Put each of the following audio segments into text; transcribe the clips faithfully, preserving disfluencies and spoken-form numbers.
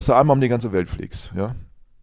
du einmal um die ganze Welt fliegst. Ja?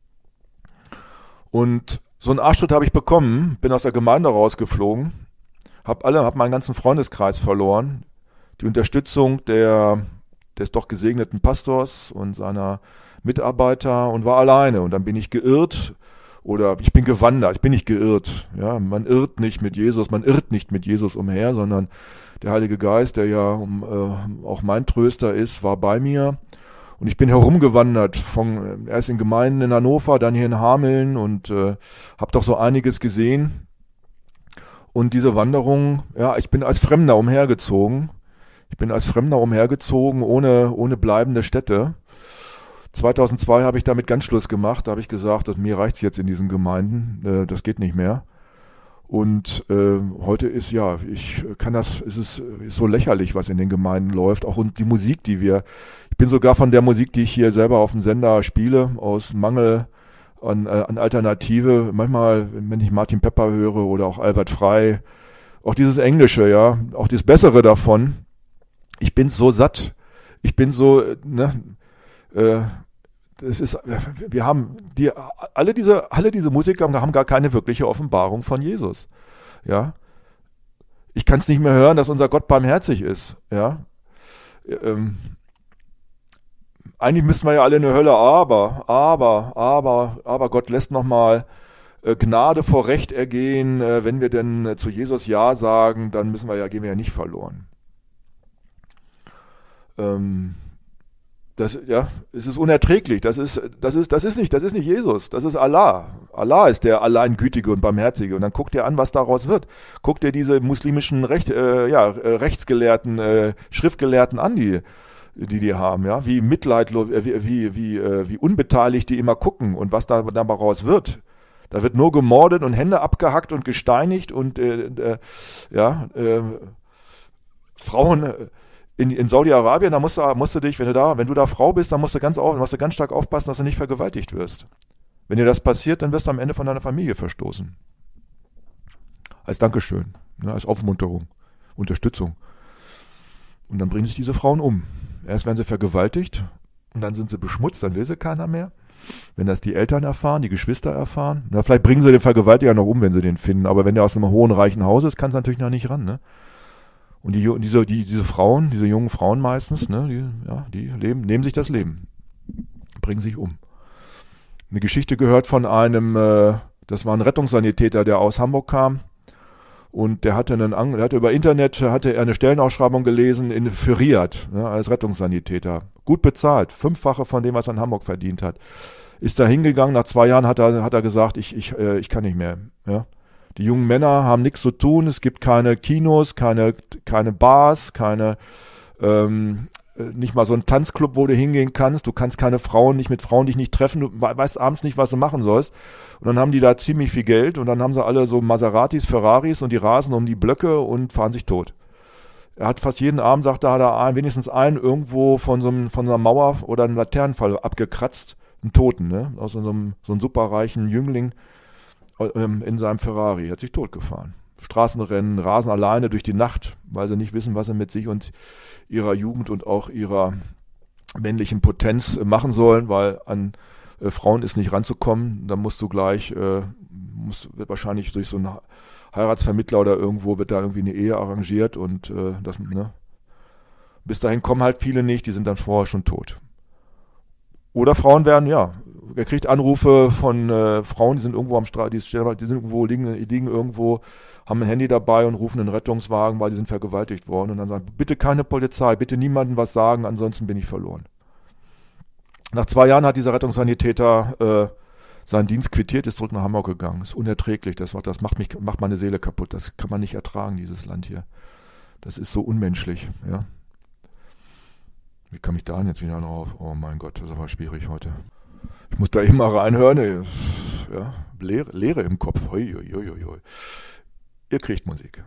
Und so einen Arschtritt habe ich bekommen, bin aus der Gemeinde rausgeflogen, habe alle, habe meinen ganzen Freundeskreis verloren, die Unterstützung der, des doch gesegneten Pastors und seiner Mitarbeiter und war alleine. Und dann bin ich geirrt oder ich bin gewandert, ich bin nicht geirrt. Ja, man irrt nicht mit Jesus, man irrt nicht mit Jesus umher, sondern der Heilige Geist, der ja um, äh, auch mein Tröster ist, war bei mir. Und ich bin herumgewandert, von, erst in Gemeinden in Hannover, dann hier in Hameln und äh, habe doch so einiges gesehen. Und diese Wanderung, ja, ich bin als Fremder umhergezogen. Ich bin als Fremder umhergezogen, ohne, ohne bleibende Stätte. zweitausendzwei habe ich damit ganz Schluss gemacht. Da habe ich gesagt, dass mir reicht's jetzt in diesen Gemeinden. Äh, das geht nicht mehr. Und äh, heute ist, ja, ich kann das, es ist, ist so lächerlich, was in den Gemeinden läuft. Auch und die Musik, die wir, ich bin sogar von der Musik, die ich hier selber auf dem Sender spiele, aus Mangel an, äh, an Alternative. Manchmal, wenn ich Martin Pepper höre oder auch Albert Frey, auch dieses Englische, ja, auch das Bessere davon. Ich bin so satt. Ich bin so, ne, äh, das ist, wir haben die, alle diese, alle diese Musiker haben gar keine wirkliche Offenbarung von Jesus. Ja. Ich kann es nicht mehr hören, dass unser Gott barmherzig ist. Ja. Ähm, eigentlich müssten wir ja alle in die Hölle, aber, aber, aber, aber Gott lässt nochmal äh, Gnade vor Recht ergehen. Äh, wenn wir denn äh, zu Jesus Ja sagen, dann müssen wir ja, gehen wir ja nicht verloren. Ähm, Das, ja, es ist unerträglich. Das ist, das ist, das ist nicht, das ist nicht Jesus. Das ist Allah. Allah ist der allein Gütige und Barmherzige. Und dann guck dir an, was daraus wird. Guck dir diese muslimischen Recht, äh, ja, Rechtsgelehrten, äh, Schriftgelehrten an, die, die die haben, ja, wie mitleidlos, äh, wie, wie, wie, äh, wie unbeteiligt die immer gucken und was da daraus wird. Da wird nur gemordet und Hände abgehackt und gesteinigt und äh, äh, ja, äh, Frauen. Äh, In, in Saudi-Arabien, da musst du, musst du dich, wenn du da, wenn du da Frau bist, dann musst du ganz auf, musst du ganz stark aufpassen, dass du nicht vergewaltigt wirst. Wenn dir das passiert, dann wirst du am Ende von deiner Familie verstoßen. Als Dankeschön, ne, als Aufmunterung, Unterstützung. Und dann bringen sich diese Frauen um. Erst werden sie vergewaltigt und dann sind sie beschmutzt, dann will sie keiner mehr. Wenn das die Eltern erfahren, die Geschwister erfahren, na, vielleicht bringen sie den Vergewaltiger noch um, wenn sie den finden, aber wenn der aus einem hohen, reichen Haus ist, kann es natürlich noch nicht ran, ne? Und die, diese, die, diese Frauen, diese jungen Frauen meistens, ne, die, ja, die leben, nehmen sich das Leben, bringen sich um. Eine Geschichte gehört von einem, äh, das war ein Rettungssanitäter, der aus Hamburg kam und der hatte einen, der hatte über Internet, hatte er eine Stellenausschreibung gelesen in für Riad, ne, als Rettungssanitäter, gut bezahlt, fünffache von dem, was er in Hamburg verdient hat. Ist da hingegangen, nach zwei Jahren hat er, hat er gesagt, ich, ich, äh, ich kann nicht mehr, ja. Die jungen Männer haben nichts zu tun, es gibt keine Kinos, keine, keine Bars, keine, ähm, nicht mal so ein Tanzclub, wo du hingehen kannst, du kannst keine Frauen, nicht mit Frauen dich nicht treffen, du weißt abends nicht, was du machen sollst. Und dann haben die da ziemlich viel Geld und dann haben sie alle so Maseratis, Ferraris und die rasen um die Blöcke und fahren sich tot. Er hat fast jeden Abend, sagt er, hat er wenigstens einen irgendwo von so, einem, von einer Mauer oder einem Laternenfall abgekratzt, einen Toten, ne, aus so einem, so einem superreichen Jüngling, in seinem Ferrari, hat sich totgefahren. Straßenrennen, rasen alleine durch die Nacht, weil sie nicht wissen, was sie mit sich und ihrer Jugend und auch ihrer männlichen Potenz machen sollen, weil an äh, Frauen ist nicht ranzukommen. Da musst du gleich, äh, musst, wird wahrscheinlich durch so einen Heiratsvermittler oder irgendwo wird da irgendwie eine Ehe arrangiert und äh, das, ne? Bis dahin kommen halt viele nicht, die sind dann vorher schon tot. Oder Frauen werden, ja, er kriegt Anrufe von äh, Frauen, die sind irgendwo am Straße, die, die sind irgendwo, liegen, liegen irgendwo, haben ein Handy dabei und rufen einen Rettungswagen, weil sie sind vergewaltigt worden und dann sagen, bitte keine Polizei, bitte niemandem was sagen, ansonsten bin ich verloren. Nach zwei Jahren hat dieser Rettungssanitäter äh, seinen Dienst quittiert, ist zurück nach Hamburg gegangen. Das ist unerträglich, das, das macht mich, macht meine Seele kaputt, das kann man nicht ertragen, dieses Land hier. Das ist so unmenschlich, ja. Wie komme ich da denn jetzt wieder drauf? Oh mein Gott, das ist aber schwierig heute. Ich muss da eben mal reinhören. Ja, Leere, Leere im Kopf. Hoi, hoi, hoi, hoi. Ihr kriegt Musik.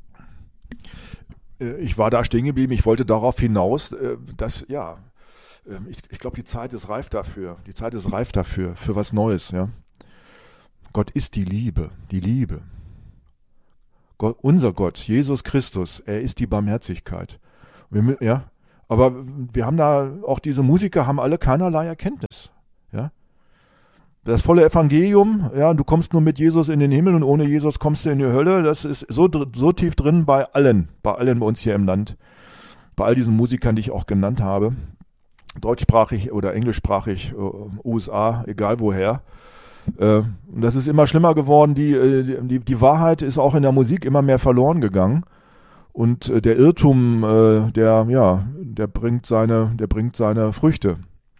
Ich war da stehen geblieben. Ich wollte darauf hinaus, dass, ja, ich, ich glaube, die Zeit ist reif dafür. Die Zeit ist reif dafür, für was Neues. Ja. Gott ist die Liebe, die Liebe. Gott, unser Gott, Jesus Christus, er ist die Barmherzigkeit. Wir, ja, Aber wir haben da, auch diese Musiker haben alle keinerlei Erkenntnis. Ja? Das volle Evangelium, ja, du kommst nur mit Jesus in den Himmel und ohne Jesus kommst du in die Hölle, das ist so, so tief drin bei allen, bei allen bei uns hier im Land, bei all diesen Musikern, die ich auch genannt habe, deutschsprachig oder englischsprachig, U S A, egal woher. Und das ist immer schlimmer geworden, die, die, die Wahrheit ist auch in der Musik immer mehr verloren gegangen. Und der Irrtum, äh, der, ja, der bringt seine, der bringt seine Früchte.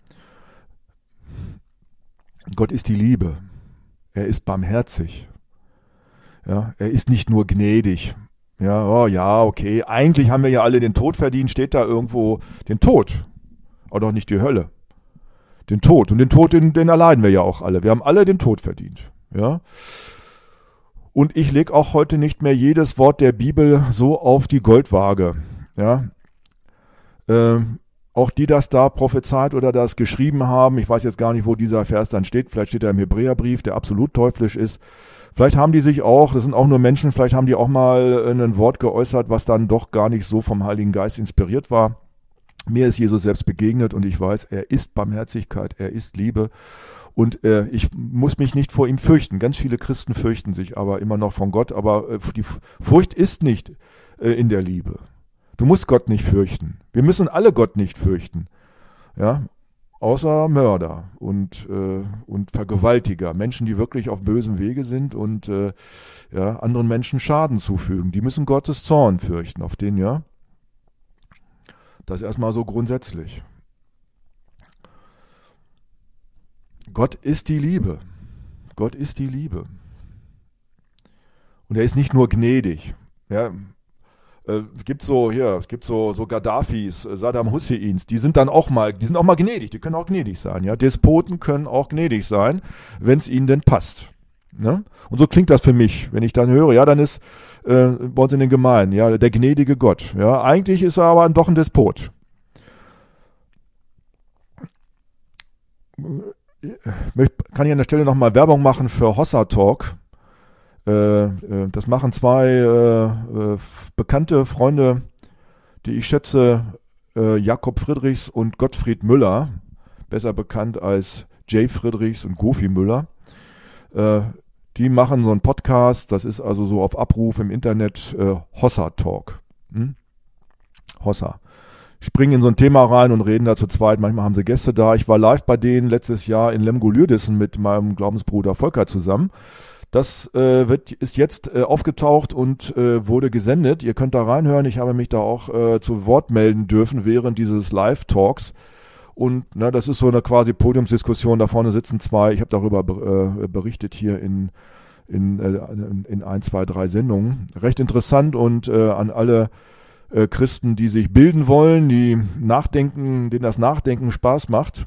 Gott ist die Liebe. Er ist barmherzig. Ja, er ist nicht nur gnädig. Ja, oh ja, okay. Eigentlich haben wir ja alle den Tod verdient, steht da irgendwo den Tod. Aber doch nicht die Hölle. Den Tod. Und den Tod, den, den erleiden wir ja auch alle. Wir haben alle den Tod verdient. Ja. Und ich lege auch heute nicht mehr jedes Wort der Bibel so auf die Goldwaage. Ja. Ähm, auch die das da prophezeit oder das geschrieben haben, ich weiß jetzt gar nicht, wo dieser Vers dann steht, vielleicht steht er im Hebräerbrief, der absolut teuflisch ist. Vielleicht haben die sich auch, das sind auch nur Menschen, vielleicht haben die auch mal ein Wort geäußert, was dann doch gar nicht so vom Heiligen Geist inspiriert war. Mir ist Jesus selbst begegnet und ich weiß, er ist Barmherzigkeit, er ist Liebe. Und äh, ich muss mich nicht vor ihm fürchten. Ganz viele Christen fürchten sich aber immer noch von Gott. Aber äh, die Furcht ist nicht äh, in der Liebe. Du musst Gott nicht fürchten. Wir müssen alle Gott nicht fürchten. Ja, außer Mörder und, äh, und Vergewaltiger. Menschen, die wirklich auf bösem Wege sind und äh, ja, anderen Menschen Schaden zufügen. Die müssen Gottes Zorn fürchten. Auf den, ja. Das erstmal so grundsätzlich. Gott ist die Liebe. Gott ist die Liebe. Und er ist nicht nur gnädig. Ja, äh, es gibt so hier, es gibt so so Gaddafis, Saddam Husseins, die sind dann auch mal, die sind auch mal gnädig, die können auch gnädig sein. Ja, Despoten können auch gnädig sein, wenn es ihnen denn passt. Ne? Und so klingt das für mich, wenn ich dann höre, ja, dann ist äh, bei uns in den Gemeinden, ja, der gnädige Gott. Ja, eigentlich ist er aber doch ein Despot. Ich kann hier an der Stelle nochmal Werbung machen für Hossa Talk. Äh, äh, das machen zwei äh, äh, bekannte Freunde, die ich schätze, äh, Jakob Friedrichs und Gottfried Müller, besser bekannt als Jay Friedrichs und Gofi Müller. Äh, die machen so einen Podcast, das ist also so auf Abruf im Internet, äh, Hossa Talk. Hm? Hossa. Springen in so ein Thema rein und reden da zu zweit. Manchmal haben sie Gäste da. Ich war live bei denen letztes Jahr in Lemgo-Lürdissen mit meinem Glaubensbruder Volker zusammen. Das äh, wird, ist jetzt äh, aufgetaucht und äh, wurde gesendet. Ihr könnt da reinhören. Ich habe mich da auch äh, zu Wort melden dürfen während dieses Live-Talks. Und na, das ist so eine quasi Podiumsdiskussion. Da vorne sitzen zwei. Ich habe darüber äh, berichtet hier in, in, äh, in ein, zwei, drei Sendungen. Recht interessant und äh, an alle Christen, die sich bilden wollen, die nachdenken, denen das Nachdenken Spaß macht,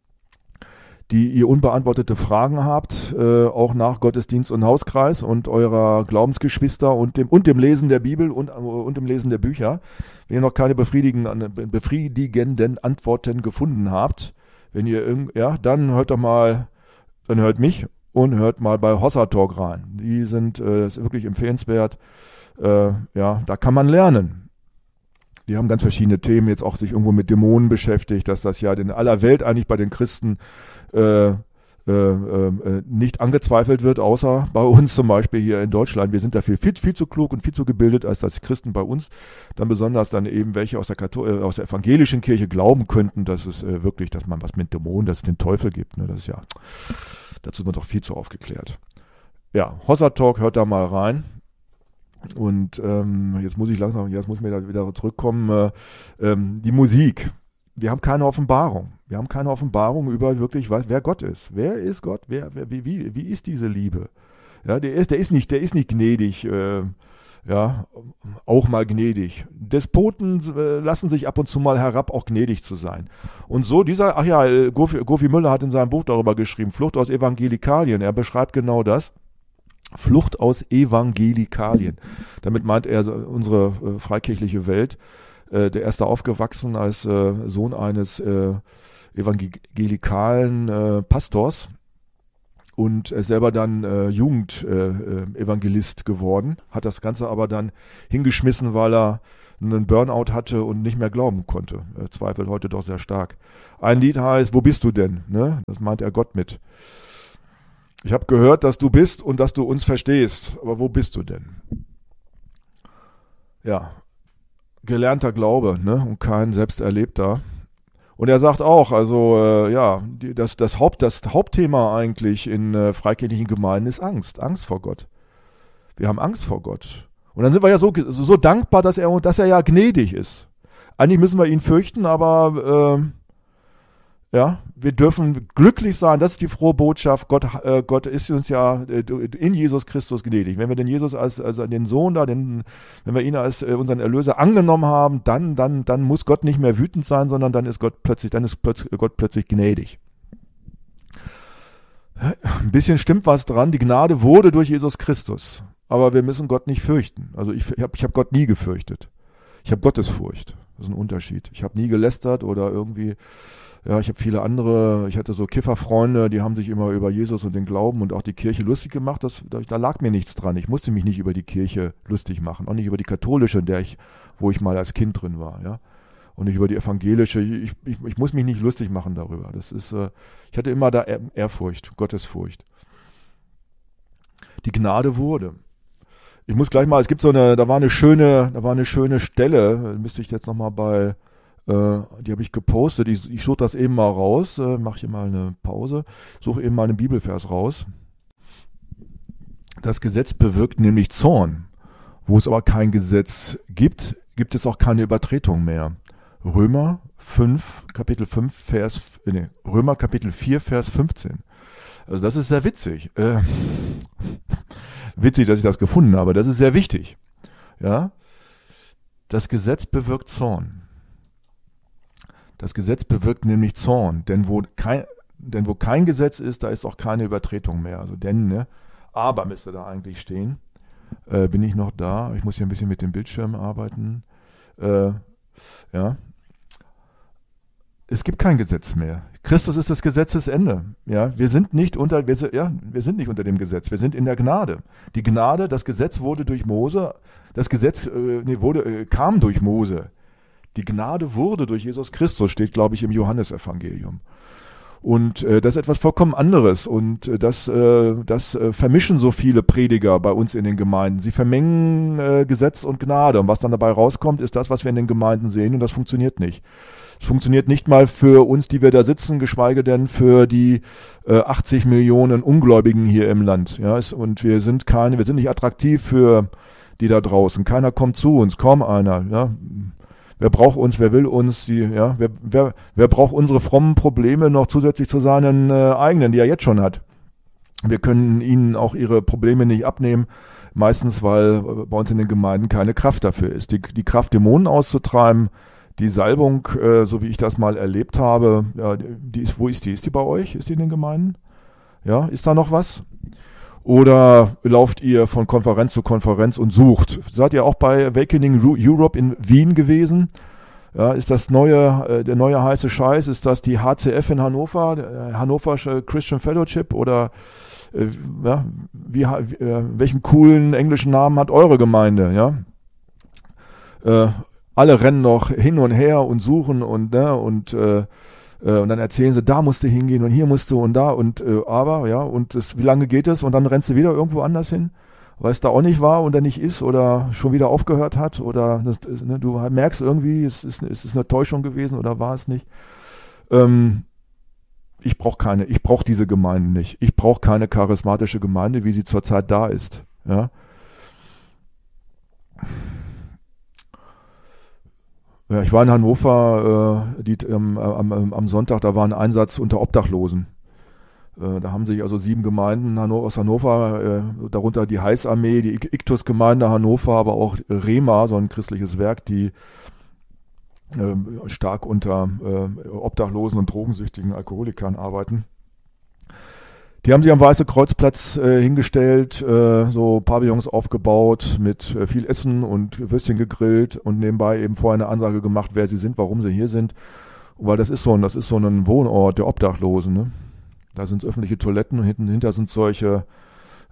die ihr unbeantwortete Fragen habt, äh, auch nach Gottesdienst und Hauskreis und eurer Glaubensgeschwister und dem, und dem Lesen der Bibel und, und dem Lesen der Bücher. Wenn ihr noch keine befriedigenden, befriedigenden Antworten gefunden habt, wenn ihr, ja, dann hört doch mal, dann hört mich und hört mal bei Hossa Talk rein. Die sind, äh, das ist wirklich empfehlenswert. Äh, ja, da kann man lernen. Die haben ganz verschiedene Themen, jetzt auch sich irgendwo mit Dämonen beschäftigt, dass das ja in aller Welt eigentlich bei den Christen äh, äh, äh, nicht angezweifelt wird, außer bei uns zum Beispiel hier in Deutschland. Wir sind dafür viel, viel zu klug und viel zu gebildet, als dass die Christen bei uns, dann besonders dann eben welche aus der, Kathol- äh, aus der evangelischen Kirche glauben könnten, dass es äh, wirklich, dass man was mit Dämonen, dass es den Teufel gibt. Ne? Das ist ja, dazu ist man doch viel zu aufgeklärt. Ja, Hossa Talk, hört da mal rein. Und ähm, jetzt muss ich langsam, jetzt muss ich mir da wieder zurückkommen. Äh, ähm, die Musik. Wir haben keine Offenbarung. Wir haben keine Offenbarung über wirklich, was, wer Gott ist. Wer ist Gott? Wer, wer, wie, wie, wie ist diese Liebe? Ja, der ist, der ist nicht, der ist nicht gnädig. Äh, ja, auch mal gnädig. Despoten äh, lassen sich ab und zu mal herab, auch gnädig zu sein. Und so dieser, ach ja, äh, Gofi, Gofi Müller hat in seinem Buch darüber geschrieben, Flucht aus Evangelikalien. Er beschreibt genau das. Flucht aus Evangelikalien. Damit meint er unsere äh, freikirchliche Welt. Äh, der erste aufgewachsen als äh, Sohn eines äh, evangelikalen äh, Pastors und er ist selber dann äh, Jugendevangelist äh, geworden, hat das Ganze aber dann hingeschmissen, weil er einen Burnout hatte und nicht mehr glauben konnte. Er zweifelt heute doch sehr stark. Ein Lied heißt, wo bist du denn? Ne? Das meint er Gott mit. Ich habe gehört, dass du bist und dass du uns verstehst, aber wo bist du denn? Ja, gelernter Glaube, ne? Und kein selbst erlebter. Und er sagt auch, also äh, ja, die, das, das, Haupt, das Hauptthema eigentlich in äh, freikirchlichen Gemeinden ist Angst, Angst vor Gott. Wir haben Angst vor Gott. Und dann sind wir ja so, so dankbar, dass er, dass er ja gnädig ist. Eigentlich müssen wir ihn fürchten, aber äh, ja, wir dürfen glücklich sein, das ist die frohe Botschaft, Gott, äh, Gott ist uns ja äh, in Jesus Christus gnädig. Wenn wir den Jesus als, als den Sohn da, den, wenn wir ihn als äh, unseren Erlöser angenommen haben, dann, dann, dann muss Gott nicht mehr wütend sein, sondern dann ist Gott plötzlich, dann ist plötzlich, Gott plötzlich gnädig. Ein bisschen stimmt was dran, die Gnade wurde durch Jesus Christus, aber wir müssen Gott nicht fürchten. Also ich, ich habe ich hab Gott nie gefürchtet. Ich habe Gottesfurcht, das ist ein Unterschied. Ich habe nie gelästert oder irgendwie... Ja, ich habe viele andere, ich hatte so Kifferfreunde, die haben sich immer über Jesus und den Glauben und auch die Kirche lustig gemacht. Das, da, da lag mir nichts dran. Ich musste mich nicht über die Kirche lustig machen, auch nicht über die katholische, in der ich, wo ich mal als Kind drin war, ja. Und nicht über die evangelische. Ich, ich, ich muss mich nicht lustig machen darüber. Das ist, äh, ich hatte immer da Ehrfurcht, Gottesfurcht. Die Gnade wurde. Ich muss gleich mal, es gibt so eine, da war eine schöne, da war eine schöne Stelle, müsste ich jetzt nochmal bei die habe ich gepostet, ich, ich suche das eben mal raus, äh, mache hier mal eine Pause, suche eben mal einen Bibelvers raus. Das Gesetz bewirkt nämlich Zorn. Wo es aber kein Gesetz gibt, gibt es auch keine Übertretung mehr. Römer fünf, Kapitel fünf, Vers, nee, Römer Kapitel vier, Vers fünfzehn. Also das ist sehr witzig. Äh, witzig, dass ich das gefunden habe, das ist sehr wichtig. Ja? Das Gesetz bewirkt Zorn. Das Gesetz bewirkt nämlich Zorn, denn wo kein, denn wo kein Gesetz ist, da ist auch keine Übertretung mehr. Also denn, ne? Aber müsste da eigentlich stehen. Äh, bin ich noch da? Ich muss hier ein bisschen mit dem Bildschirm arbeiten. Äh, ja. Es gibt kein Gesetz mehr. Christus ist das Gesetzesende. Ja, wir sind nicht unter, wir, ja, wir sind nicht unter dem Gesetz. Wir sind in der Gnade. Die Gnade, das Gesetz wurde durch Mose, das Gesetz äh, nee, wurde, äh, kam durch Mose. Die Gnade wurde durch Jesus Christus, steht, glaube ich, im Johannesevangelium. Und äh, das ist etwas vollkommen anderes. Und äh, das, äh, das äh, vermischen so viele Prediger bei uns in den Gemeinden. Sie vermengen äh, Gesetz und Gnade. Und was dann dabei rauskommt, ist das, was wir in den Gemeinden sehen. Und das funktioniert nicht. Es funktioniert nicht mal für uns, die wir da sitzen, geschweige denn für die äh, achtzig Millionen Ungläubigen hier im Land. Ja, es, und wir sind keine, wir sind nicht attraktiv für die da draußen. Keiner kommt zu uns, kaum einer. Ja. Wer braucht uns, wer will uns, die, ja, wer, wer, wer braucht unsere frommen Probleme noch zusätzlich zu seinen äh, eigenen, die er jetzt schon hat? Wir können ihnen auch ihre Probleme nicht abnehmen, meistens, weil äh, bei uns in den Gemeinden keine Kraft dafür ist. Die, die Kraft, Dämonen auszutreiben, die Salbung, äh, so wie ich das mal erlebt habe, ja, die ist, wo ist die? Ist die bei euch? Ist die in den Gemeinden? Ja, ist da noch was? Oder lauft ihr von Konferenz zu Konferenz und sucht? Seid ihr auch bei Awakening Europe in Wien gewesen? Ja, ist das neue, äh, der neue heiße Scheiß? Ist das die H C F in Hannover, der Hannoversche Christian Fellowship? Oder äh, ja, wie, äh, welchen coolen englischen Namen hat eure Gemeinde? Ja, äh, alle rennen noch hin und her und suchen und ne, und äh, und dann erzählen sie, da musst du hingehen und hier musst du und da und äh, aber, ja, und das, wie lange geht es? Und dann rennst du wieder irgendwo anders hin, weil es da auch nicht war und da nicht ist oder schon wieder aufgehört hat oder das, ne, du merkst irgendwie, es ist, es ist eine Täuschung gewesen oder war es nicht. Ähm, ich brauche keine, ich brauche diese Gemeinden nicht. Ich brauche keine charismatische Gemeinde, wie sie zurzeit da ist. Ja. Ja, ich war in Hannover äh, die, ähm, am, am Sonntag, da war ein Einsatz unter Obdachlosen. Äh, da haben sich also sieben Gemeinden Hanno- aus Hannover, äh, darunter die Heißarmee, die Iktus-Gemeinde Hannover, aber auch Rema, so ein christliches Werk, die äh, stark unter äh, Obdachlosen und drogensüchtigen Alkoholikern arbeiten. Die haben sich am Weiße Kreuzplatz äh, hingestellt, äh, so Pavillons aufgebaut mit äh, viel Essen und Würstchen gegrillt und nebenbei eben vorher eine Ansage gemacht, wer sie sind, warum sie hier sind. Und weil das ist so ein, das ist so ein Wohnort der Obdachlosen. Ne? Da sind öffentliche Toiletten und hinten hinter sind solche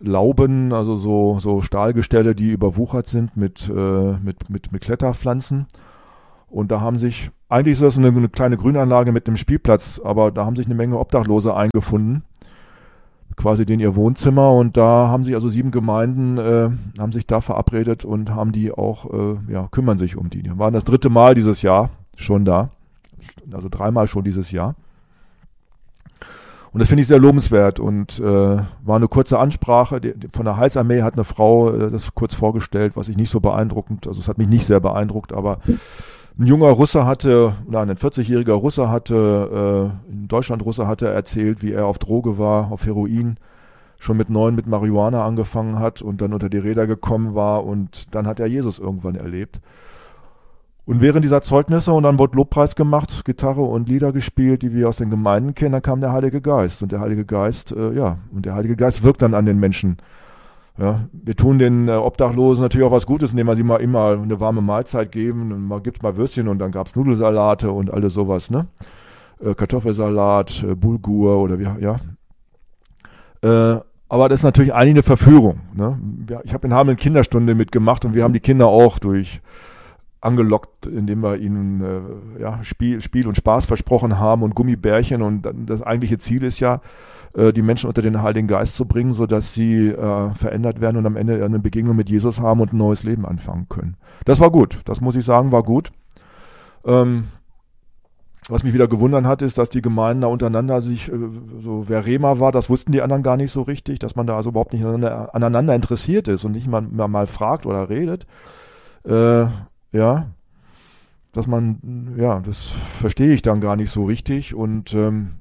Lauben, also so, so Stahlgestelle, die überwuchert sind mit, äh, mit, mit, mit Kletterpflanzen. Und da haben sich, eigentlich ist das eine, eine kleine Grünanlage mit einem Spielplatz, aber da haben sich eine Menge Obdachlose eingefunden, quasi in ihr Wohnzimmer. Und da haben sich also sieben Gemeinden, äh, haben sich da verabredet und haben die auch, äh, ja, kümmern sich um die. Die waren das dritte Mal dieses Jahr schon da, also dreimal schon dieses Jahr. Und das finde ich sehr lobenswert und äh, war eine kurze Ansprache. Die, die, von der Heilsarmee hat eine Frau äh, das kurz vorgestellt, was ich nicht so beeindruckend, also es hat mich nicht sehr beeindruckt, aber ein junger Russe hatte, nein, ein vierzigjähriger Russe hatte, äh, in Deutschland Russe hatte erzählt, wie er auf Droge war, auf Heroin, schon mit neun mit Marihuana angefangen hat und dann unter die Räder gekommen war und dann hat er Jesus irgendwann erlebt. Und während dieser Zeugnisse, und dann wurde Lobpreis gemacht, Gitarre und Lieder gespielt, die wir aus den Gemeinden kennen, dann kam der Heilige Geist. Und der Heilige Geist, äh, ja, und der Heilige Geist wirkt dann an den Menschen. Ja, wir tun den äh, Obdachlosen natürlich auch was Gutes, indem wir sie mal immer eine warme Mahlzeit geben. Und man gibt mal Würstchen und dann gab's Nudelsalate und alles sowas, ne? Äh, Kartoffelsalat, äh, Bulgur oder wie, ja. Äh, aber das ist natürlich eigentlich eine Verführung, ne? Ich habe in Hameln Kinderstunde mitgemacht und wir haben die Kinder auch durch angelockt, indem wir ihnen äh, ja, Spiel, Spiel und Spaß versprochen haben und Gummibärchen. Und das eigentliche Ziel ist ja, äh, die Menschen unter den Heiligen Geist zu bringen, sodass sie äh, verändert werden und am Ende eine Begegnung mit Jesus haben und ein neues Leben anfangen können. Das war gut, das muss ich sagen, war gut. Ähm, was mich wieder gewundert hat, ist, dass die Gemeinden da untereinander sich, äh, so wer Rema war, das wussten die anderen gar nicht so richtig, dass man da also überhaupt nicht aneinander, aneinander interessiert ist und nicht mal, mal, mal fragt oder redet. Äh, Ja, dass man, ja, das verstehe ich dann gar nicht so richtig und ähm,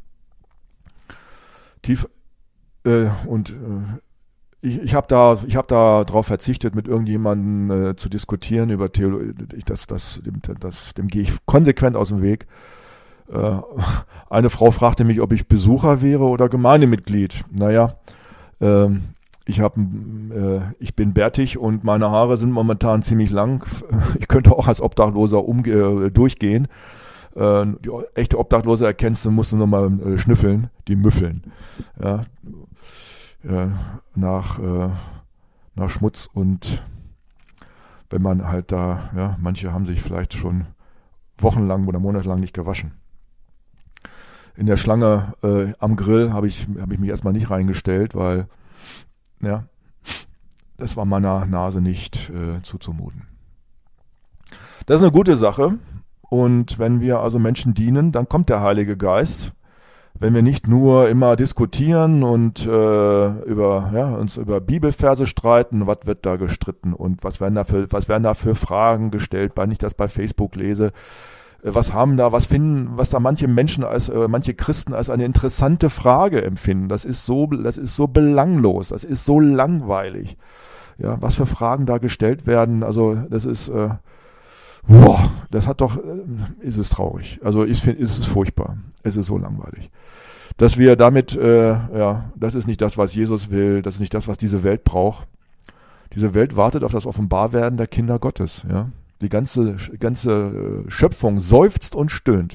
tief äh, und äh, ich, ich habe da, ich habe da drauf verzichtet, mit irgendjemandem äh, zu diskutieren über Theologie. Das, das, dem, das, dem gehe ich konsequent aus dem Weg. Äh, eine Frau fragte mich, ob ich Besucher wäre oder Gemeindemitglied. Naja, ähm, Ich, hab, äh, ich bin bärtig und meine Haare sind momentan ziemlich lang. Ich könnte auch als Obdachloser umge äh, durchgehen. Äh, die echte Obdachlose erkennst du, musst du nochmal äh, schnüffeln, die müffeln. Ja, äh, nach, äh, nach Schmutz und wenn man halt da, ja, manche haben sich vielleicht schon wochenlang oder monatelang nicht gewaschen. In der Schlange äh, am Grill habe ich, hab ich mich erstmal nicht reingestellt, weil ja, das war meiner Nase nicht äh, zuzumuten. Das ist eine gute Sache. Und wenn wir also Menschen dienen, dann kommt der Heilige Geist. Wenn wir nicht nur immer diskutieren und äh, über, ja, uns über Bibelverse streiten, was wird da gestritten und was werden da für, was werden da für Fragen gestellt, wenn ich das bei Facebook lese. Was haben da, was finden, was da manche Menschen als, äh, manche Christen als eine interessante Frage empfinden. Das ist so, das ist so belanglos, das ist so langweilig. Ja, was für Fragen da gestellt werden, also das ist, äh, boah, das hat doch, äh, ist es traurig. Also ich finde, ist es furchtbar. Es ist so langweilig. Dass wir damit, äh, ja, das ist nicht das, was Jesus will, das ist nicht das, was diese Welt braucht. Diese Welt wartet auf das Offenbarwerden der Kinder Gottes, ja. Die ganze, ganze Schöpfung seufzt und stöhnt,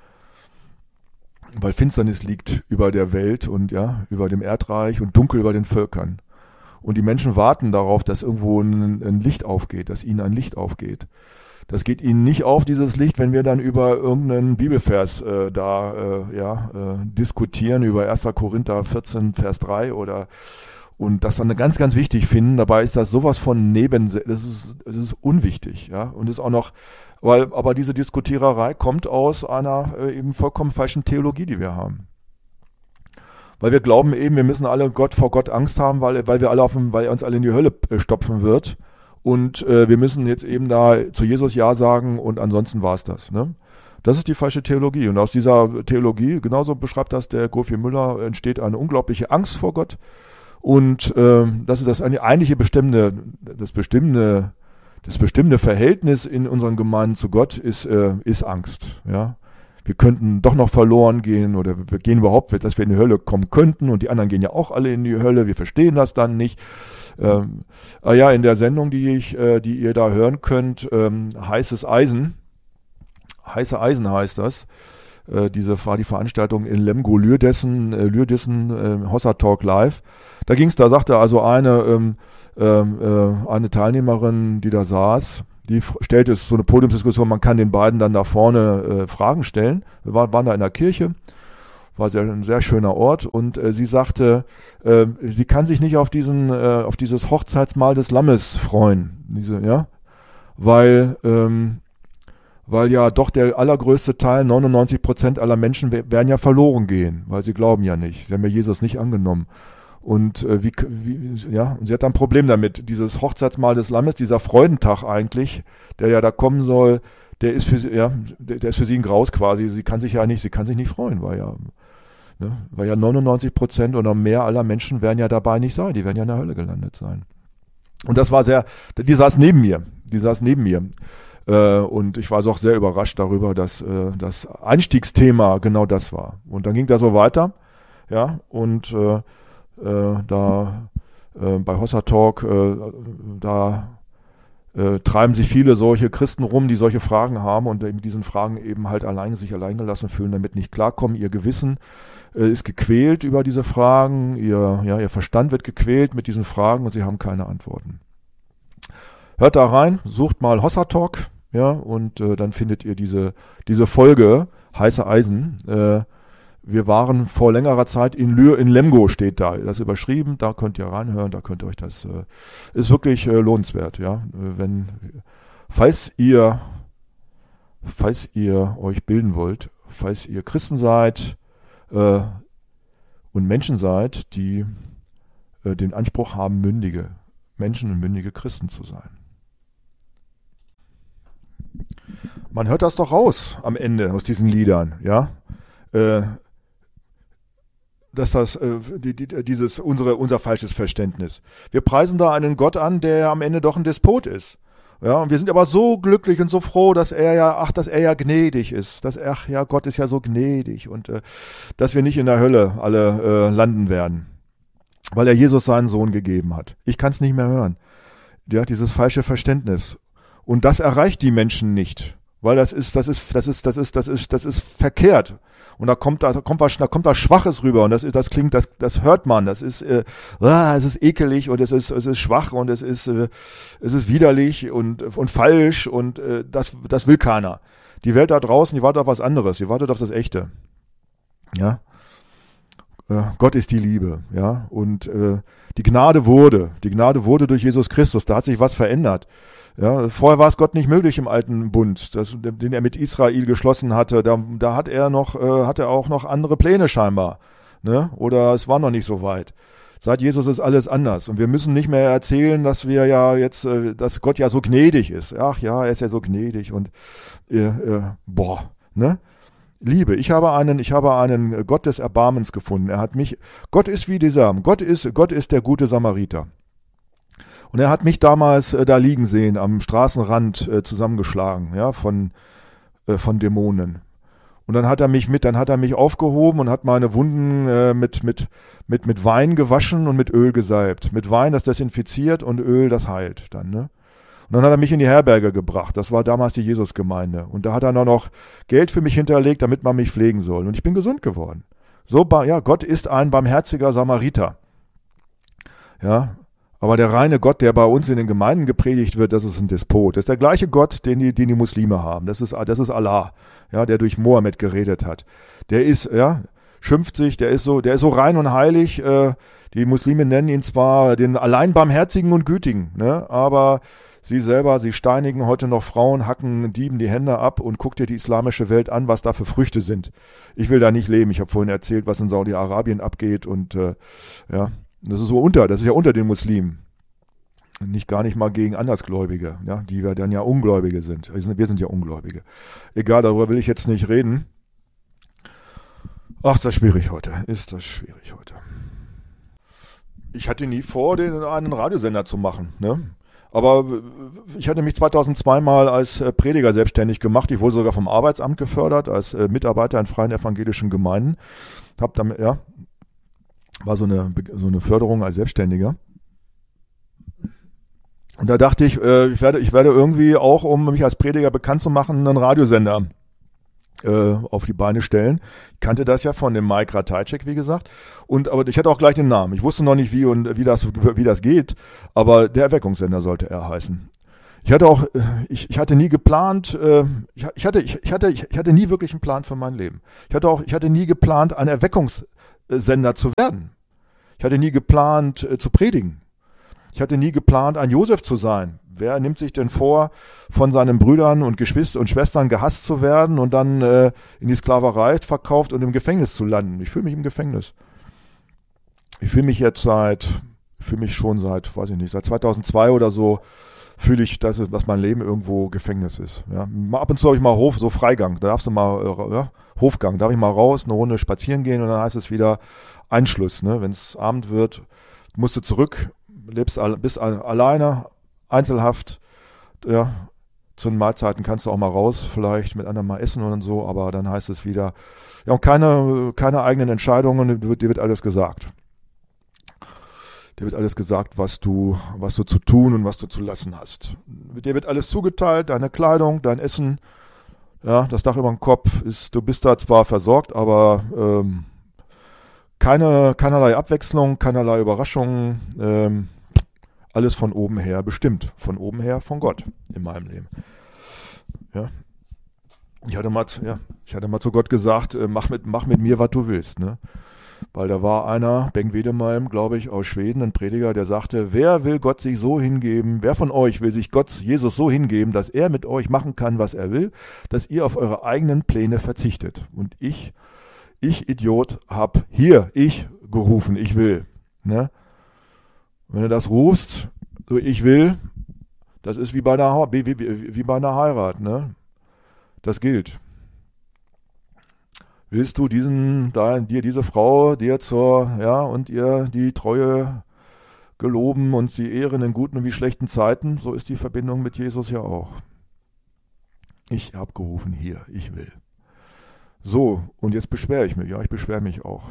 weil Finsternis liegt über der Welt und ja, über dem Erdreich und dunkel über den Völkern. Und die Menschen warten darauf, dass irgendwo ein, ein Licht aufgeht, dass ihnen ein Licht aufgeht. Das geht ihnen nicht auf, dieses Licht, wenn wir dann über irgendeinen Bibelvers äh, da äh, ja, äh, diskutieren, über erster Korinther vierzehn, Vers drei oder und das dann ganz, ganz wichtig finden. Dabei ist das sowas von neben, das ist, das ist unwichtig, ja. Und ist auch noch, weil, aber diese Diskutiererei kommt aus einer äh, eben vollkommen falschen Theologie, die wir haben. Weil wir glauben eben, wir müssen alle Gott vor Gott Angst haben, weil, weil wir alle auf dem, weil er uns alle in die Hölle äh, stopfen wird. Und äh, wir müssen jetzt eben da zu Jesus Ja sagen und ansonsten war es das, ne? Das ist die falsche Theologie. Und aus dieser Theologie, genauso beschreibt das der Gofi Müller, entsteht eine unglaubliche Angst vor Gott. Und ähm, das ist das eigentliche bestimmende, das bestimmende, das bestimmende Verhältnis in unseren Gemeinden zu Gott ist, äh, ist Angst. Ja, wir könnten doch noch verloren gehen oder wir gehen überhaupt, dass wir in die Hölle kommen könnten und die anderen gehen ja auch alle in die Hölle. Wir verstehen das dann nicht. Ähm, ah ja, in der Sendung, die ich, äh, die ihr da hören könnt, ähm, heißes Eisen, heiße Eisen heißt das. äh, diese war die Veranstaltung in Lemgo Lürdessen, äh, Lürdissen, äh, Hossa Talk Live. Da ging's, da sagte also eine, ähm, ähm, äh, eine Teilnehmerin, die da saß, die f- stellte es so eine Podiumsdiskussion, man kann den beiden dann da vorne äh, Fragen stellen. Wir waren, waren da in der Kirche, war sehr, ein sehr schöner Ort und äh, sie sagte, äh, sie kann sich nicht auf diesen, äh, auf dieses Hochzeitsmahl des Lammes freuen, diese, ja, weil, ähm, weil ja doch der allergrößte Teil, neunundneunzig Prozent aller Menschen we- werden ja verloren gehen, weil sie glauben ja nicht, sie haben ja Jesus nicht angenommen. Und äh, wie, wie, ja, und sie hat dann ein Problem damit. Dieses Hochzeitsmahl des Lammes, dieser Freudentag eigentlich, der ja da kommen soll, der ist für sie, ja, der, der ist für sie ein Graus quasi. Sie kann sich ja nicht, sie kann sich nicht freuen, weil ja, ne, weil ja neunundneunzig Prozent oder mehr aller Menschen werden ja dabei nicht sein. Die werden ja in der Hölle gelandet sein. Und das war sehr, die saß neben mir, die saß neben mir. Äh, und ich war so auch sehr überrascht darüber, dass äh, das Einstiegsthema genau das war. Und dann ging das so weiter, ja, und äh, Äh, da äh, bei Hossa Talk, äh, da äh, treiben sich viele solche Christen rum, die solche Fragen haben und mit diesen Fragen eben halt allein, sich alleingelassen fühlen, damit nicht klarkommen. Ihr Gewissen äh, ist gequält über diese Fragen, ihr, ja, ihr Verstand wird gequält mit diesen Fragen und sie haben keine Antworten. Hört da rein, sucht mal Hossa Talk, ja, und äh, dann findet ihr diese, diese Folge, Heiße Eisen, äh, wir waren vor längerer Zeit in Lür, in Lemgo steht da, das ist überschrieben, da könnt ihr reinhören, da könnt ihr euch das, äh, ist wirklich äh, lohnenswert, ja, äh, wenn, falls ihr, falls ihr euch bilden wollt, falls ihr Christen seid äh, und Menschen seid, die äh, den Anspruch haben, mündige Menschen und mündige Christen zu sein. Man hört das doch raus am Ende aus diesen Liedern, ja, äh, dass das äh, die, die, dieses unsere unser falsches Verständnis. Wir preisen da einen Gott an, der am Ende doch ein Despot ist. Ja, und wir sind aber so glücklich und so froh, dass er ja, ach, dass er ja gnädig ist, dass ach ja, Gott ist ja so gnädig und äh, dass wir nicht in der Hölle alle äh, landen werden, weil er Jesus seinen Sohn gegeben hat. Ich kann es nicht mehr hören. Ja, dieses falsche Verständnis. Und das erreicht die Menschen nicht, weil das ist, das ist, das ist, das ist, das ist, das ist verkehrt. Und da kommt da kommt was, da kommt was Schwaches rüber und das ist, das klingt, das, das hört man. Das ist, äh, ah, es ist ekelig und es ist, es ist schwach und es ist, äh, es ist widerlich und und falsch und äh, das, das will keiner. Die Welt da draußen, die wartet auf was anderes. Die wartet auf das Echte. Ja. Äh, Gott ist die Liebe, ja. Und äh, die Gnade wurde, die Gnade wurde durch Jesus Christus. Da hat sich was verändert. Ja, vorher war es Gott nicht möglich im alten Bund, das, den er mit Israel geschlossen hatte. Da, da hat er noch, äh, hat er auch noch andere Pläne scheinbar, ne? Oder es war noch nicht so weit. Seit Jesus ist alles anders und wir müssen nicht mehr erzählen, dass wir ja jetzt, äh, dass Gott ja so gnädig ist. Ach ja, er ist ja so gnädig und äh, äh, boah, ne? Liebe. Ich habe einen, ich habe einen Gott des Erbarmens gefunden. Er hat mich. Gott ist wie dieser. Gott ist, Gott ist der gute Samariter. Und er hat mich damals äh, da liegen sehen, am Straßenrand äh, zusammengeschlagen, ja, von, äh, von Dämonen. Und dann hat er mich mit, dann hat er mich aufgehoben und hat meine Wunden äh, mit, mit, mit, mit Wein gewaschen und mit Öl gesalbt. Mit Wein, das desinfiziert und Öl, das heilt dann, ne? Und dann hat er mich in die Herberge gebracht. Das war damals die Jesusgemeinde. Und da hat er noch Geld für mich hinterlegt, damit man mich pflegen soll. Und ich bin gesund geworden. So, ja, Gott ist ein barmherziger Samariter. Ja, aber der reine Gott, der bei uns in den Gemeinden gepredigt wird, das ist ein Despot. Das ist der gleiche Gott, den die, den die Muslime haben. Das ist, das ist Allah, ja, der durch Mohammed geredet hat. Der ist, ja, schimpft sich, der ist so, der ist so rein und heilig. Äh, die Muslime nennen ihn zwar den allein Barmherzigen und Gütigen, ne, aber sie selber, sie steinigen heute noch Frauen, hacken Dieben die Hände ab und guck dir die islamische Welt an, was da für Früchte sind. Ich will da nicht leben. Ich habe vorhin erzählt, was in Saudi-Arabien abgeht und äh, ja. Das ist so unter, das ist ja unter den Muslimen. Nicht gar nicht mal gegen Andersgläubige, ja, die wir dann ja Ungläubige sind. Wir sind ja Ungläubige. Egal, darüber will ich jetzt nicht reden. Ach, ist das schwierig heute. Ist das schwierig heute. Ich hatte nie vor, den einen Radiosender zu machen, ne? Aber ich hatte mich zweitausendzwei mal als Prediger selbstständig gemacht. Ich wurde sogar vom Arbeitsamt gefördert als Mitarbeiter in freien evangelischen Gemeinden. Hab damit, ja, war so eine, so eine Förderung als Selbstständiger. Und da dachte ich, äh, ich werde, ich werde irgendwie auch, um mich als Prediger bekannt zu machen, einen Radiosender äh, auf die Beine stellen. Ich kannte das ja von dem Mike Ratajczyk, wie gesagt. Und aber ich hatte auch gleich den Namen. Ich wusste noch nicht, wie und wie das wie das geht, aber der Erweckungssender sollte er heißen. Ich hatte auch, ich, ich hatte nie geplant, äh, ich, ich hatte, ich, ich hatte, ich, ich hatte nie wirklich einen Plan für mein Leben. Ich hatte auch, ich hatte nie geplant, ein Erweckungssender zu werden. Ich hatte nie geplant, äh, zu predigen. Ich hatte nie geplant, ein Josef zu sein. Wer nimmt sich denn vor, von seinen Brüdern und Geschwistern und Schwestern gehasst zu werden und dann äh, in die Sklaverei verkauft und im Gefängnis zu landen? Ich fühle mich im Gefängnis. Ich fühle mich jetzt seit, ich fühle mich schon seit, weiß ich nicht, seit zweitausendzwei oder so, fühle ich, dass, dass mein Leben irgendwo Gefängnis ist. Ja. Ab und zu habe ich mal Hof, so Freigang, da darfst du mal, äh, ja, Hofgang, darf ich mal raus, eine Runde spazieren gehen und dann heißt es wieder Einschluss. Ne? Wenn es Abend wird, musst du zurück, lebst, bist alleine, Einzelhaft, ja, zu den Mahlzeiten kannst du auch mal raus, vielleicht mit anderen mal essen und so, aber dann heißt es wieder, ja, und keine, keine eigenen Entscheidungen, dir wird, dir wird alles gesagt. Dir wird alles gesagt, was du, was du zu tun und was du zu lassen hast. Dir wird alles zugeteilt, deine Kleidung, dein Essen, ja, das Dach über dem Kopf ist, du bist da zwar versorgt, aber ähm, keine, keinerlei Abwechslung, keinerlei Überraschungen, ähm, alles von oben her bestimmt, von oben her von Gott in meinem Leben. Ja. Ich hatte mal, ja, ich hatte mal zu Gott gesagt, äh, mach mit, mach mit mir, was du willst, ne? Weil da war einer, Bengt Wedemalm, glaube ich, aus Schweden, ein Prediger, der sagte, wer will Gott sich so hingeben, wer von euch will sich Gott, Jesus so hingeben, dass er mit euch machen kann, was er will, dass ihr auf eure eigenen Pläne verzichtet. Und ich, ich Idiot, hab hier, ich gerufen, ich will. Ne? Wenn du das rufst, so ich will, das ist wie bei einer, wie, wie, wie bei einer Heirat. Ne? Das gilt. Willst du diesen, da, dir diese Frau, dir zur, ja, und ihr die Treue geloben und sie ehren in guten wie schlechten Zeiten, so ist die Verbindung mit Jesus ja auch. Ich habe gerufen hier, ich will. So, und jetzt beschwere ich mich, ja, ich beschwere mich auch.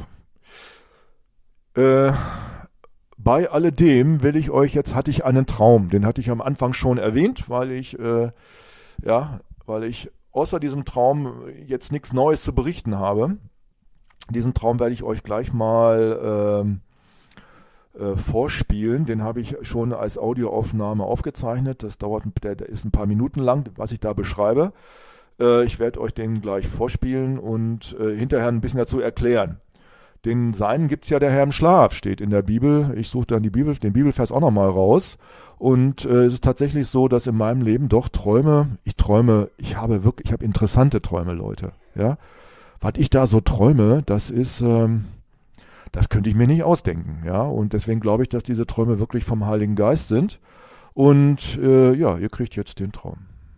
Äh, bei alledem will ich euch, jetzt hatte ich einen Traum, den hatte ich am Anfang schon erwähnt, weil ich, äh, ja, weil ich außer diesem Traum jetzt nichts Neues zu berichten habe. Diesen Traum werde ich euch gleich mal äh, äh, vorspielen. Den habe ich schon als Audioaufnahme aufgezeichnet. Das dauert, der, der ist ein paar Minuten lang, was ich da beschreibe. Äh, ich werde euch den gleich vorspielen und äh, hinterher ein bisschen dazu erklären. Den Seinen gibt es ja der Herr im Schlaf, steht in der Bibel. Ich suche dann die Bibel, den Bibelvers auch nochmal raus. Und äh, es ist tatsächlich so, dass in meinem Leben doch Träume, ich träume, ich habe wirklich, ich habe interessante Träume, Leute. Ja, was ich da so träume, das ist, ähm, das könnte ich mir nicht ausdenken. Ja, und deswegen glaube ich, dass diese Träume wirklich vom Heiligen Geist sind. Und äh, ja, ihr kriegt jetzt den Traum.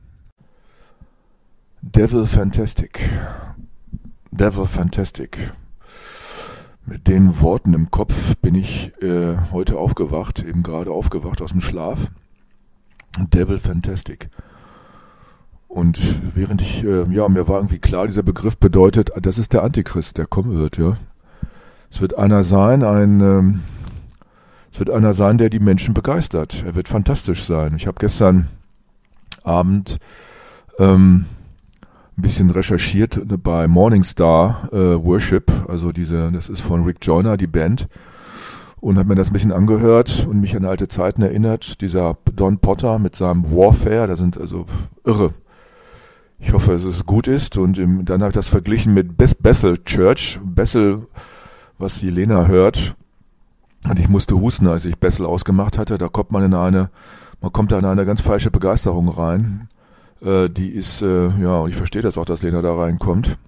Devil Fantastic. Devil Fantastic. Mit den Worten im Kopf bin ich äh, heute aufgewacht, eben gerade aufgewacht aus dem Schlaf. Devil Fantastic. Und während ich, äh, ja, mir war irgendwie klar, dieser Begriff bedeutet, das ist der Antichrist, der kommen wird, ja. Es wird einer sein, ein, ähm, es wird einer sein, der die Menschen begeistert. Er wird fantastisch sein. Ich habe gestern Abend ähm, ein bisschen recherchiert bei Morningstar äh, Worship, also diese, das ist von Rick Joyner, die Band, und habe mir das ein bisschen angehört und mich an alte Zeiten erinnert. Dieser Don Potter mit seinem Warfare, da sind also irre. Ich hoffe, dass es gut ist, und im, dann habe ich das verglichen mit Bes- Bethel Church, Bethel, was Jelena hört, und ich musste husten, als ich Bethel ausgemacht hatte. Da kommt man in eine, man kommt da in eine ganz falsche Begeisterung rein. Die ist, äh, ja, und ich verstehe das auch, dass Lena da reinkommt.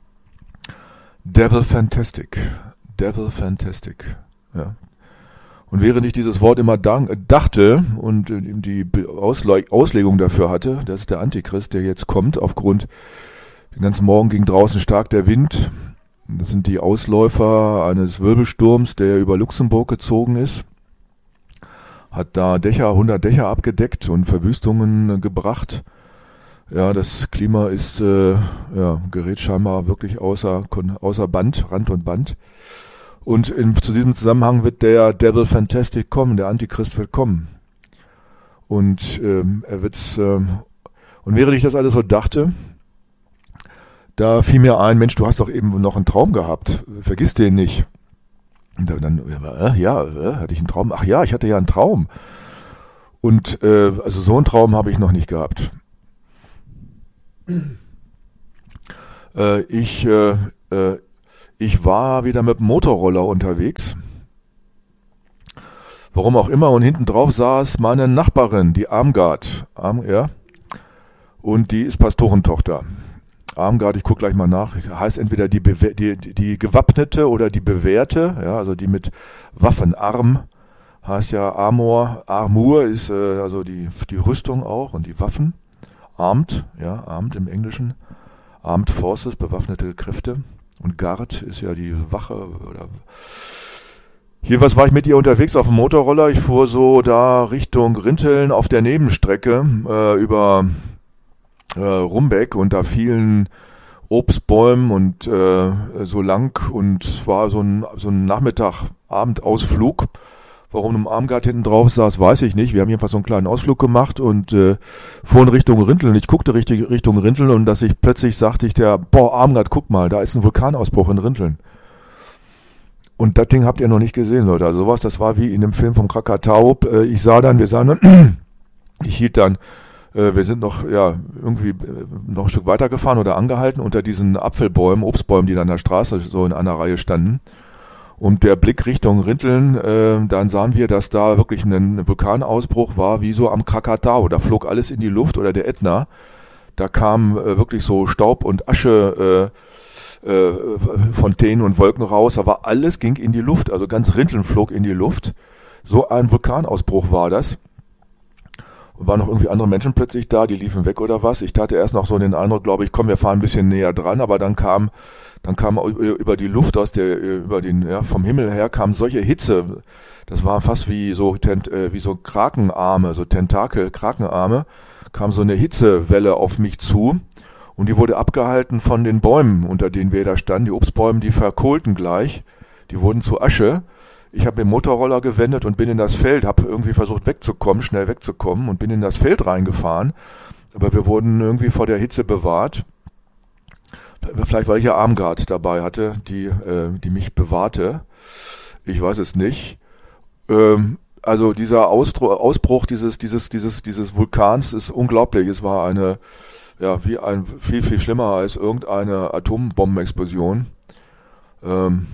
Devil Fantastic. Devil Fantastic. Ja. Und während ich dieses Wort immer dank, dachte und äh, die Ausle- Auslegung dafür hatte, das ist der Antichrist, der jetzt kommt, aufgrund, den ganzen Morgen ging draußen stark der Wind. Das sind die Ausläufer eines Wirbelsturms, der über Luxemburg gezogen ist. Hat da Dächer, hundert Dächer abgedeckt und Verwüstungen äh, gebracht. Ja, das Klima ist, äh, ja, gerät scheinbar wirklich außer, außer Band, Rand und Band. Und in, zu diesem Zusammenhang wird der Devil Fantastic kommen, der Antichrist wird kommen. Und ähm, er wird's, ähm, und während ich das alles so dachte, da fiel mir ein, Mensch, du hast doch eben noch einen Traum gehabt, vergiss den nicht. Und dann, äh, ja, äh, hatte ich einen Traum? Ach ja, ich hatte ja einen Traum. Und äh, also so einen Traum habe ich noch nicht gehabt. Äh, ich, äh, äh, ich war wieder mit dem Motorroller unterwegs. Warum auch immer. Und hinten drauf saß meine Nachbarin, die Armgard. Arm, ja. Und die ist Pastorentochter. Armgard, ich gucke gleich mal nach, heißt entweder die, Bewe- die, die, die Gewappnete oder die Bewährte, ja, also die mit Waffenarm, heißt ja Armor, Armur ist äh, also die, die Rüstung auch und die Waffen, Armed, ja, Armed im Englischen, Armed Forces, bewaffnete Kräfte und Guard ist ja die Wache oder jedenfalls war ich mit ihr unterwegs auf dem Motorroller, ich fuhr so da Richtung Rinteln auf der Nebenstrecke äh, über Äh, Rumbeck und da fielen Obstbäumen und äh, so lang und war so ein, so ein Nachmittag-Abendausflug. Warum ein Armgard hinten drauf saß, weiß ich nicht. Wir haben jedenfalls so einen kleinen Ausflug gemacht und äh, fuhren Richtung Rinteln. Ich guckte richtig Richtung Rinteln und dass ich plötzlich sagte ich der, boah Armgard, guck mal, da ist ein Vulkanausbruch in Rinteln. Und das Ding habt ihr noch nicht gesehen, Leute. Also sowas, das war wie in dem Film vom Krakatau. Äh, ich sah dann, wir sahen dann, ich hielt dann wir sind noch, ja, irgendwie noch ein Stück weiter gefahren oder angehalten unter diesen Apfelbäumen, Obstbäumen, die da an der Straße so in einer Reihe standen. Und der Blick Richtung Rinteln, äh, dann sahen wir, dass da wirklich ein Vulkanausbruch war, wie so am Krakatau. Da flog alles in die Luft oder der Ätna. Da kam äh, wirklich so Staub und Asche, äh, äh, Fontänen und Wolken raus. Aber alles ging in die Luft, also ganz Rinteln flog in die Luft. So ein Vulkanausbruch war das. Und waren noch irgendwie andere Menschen plötzlich da, die liefen weg oder was. Ich hatte erst noch so den Eindruck, glaube ich, komm, wir fahren ein bisschen näher dran, aber dann kam, dann kam über die Luft aus der, über den, ja, vom Himmel her kam solche Hitze. Das war fast wie so, wie so Krakenarme, so Tentakel, Krakenarme, kam so eine Hitzewelle auf mich zu und die wurde abgehalten von den Bäumen, unter denen wir da standen. Die Obstbäume, die verkohlten gleich, die wurden zu Asche. Ich habe den Motorroller gewendet und bin in das Feld, habe irgendwie versucht wegzukommen, schnell wegzukommen und bin in das Feld reingefahren. Aber wir wurden irgendwie vor der Hitze bewahrt. Vielleicht weil ich ja Armgard dabei hatte, die, äh, die mich bewahrte. Ich weiß es nicht. Ähm, also dieser Ausdruck, Ausbruch dieses, dieses, dieses, dieses Vulkans ist unglaublich. Es war eine, ja, wie ein viel, viel schlimmer als irgendeine Atombombenexplosion. Ähm,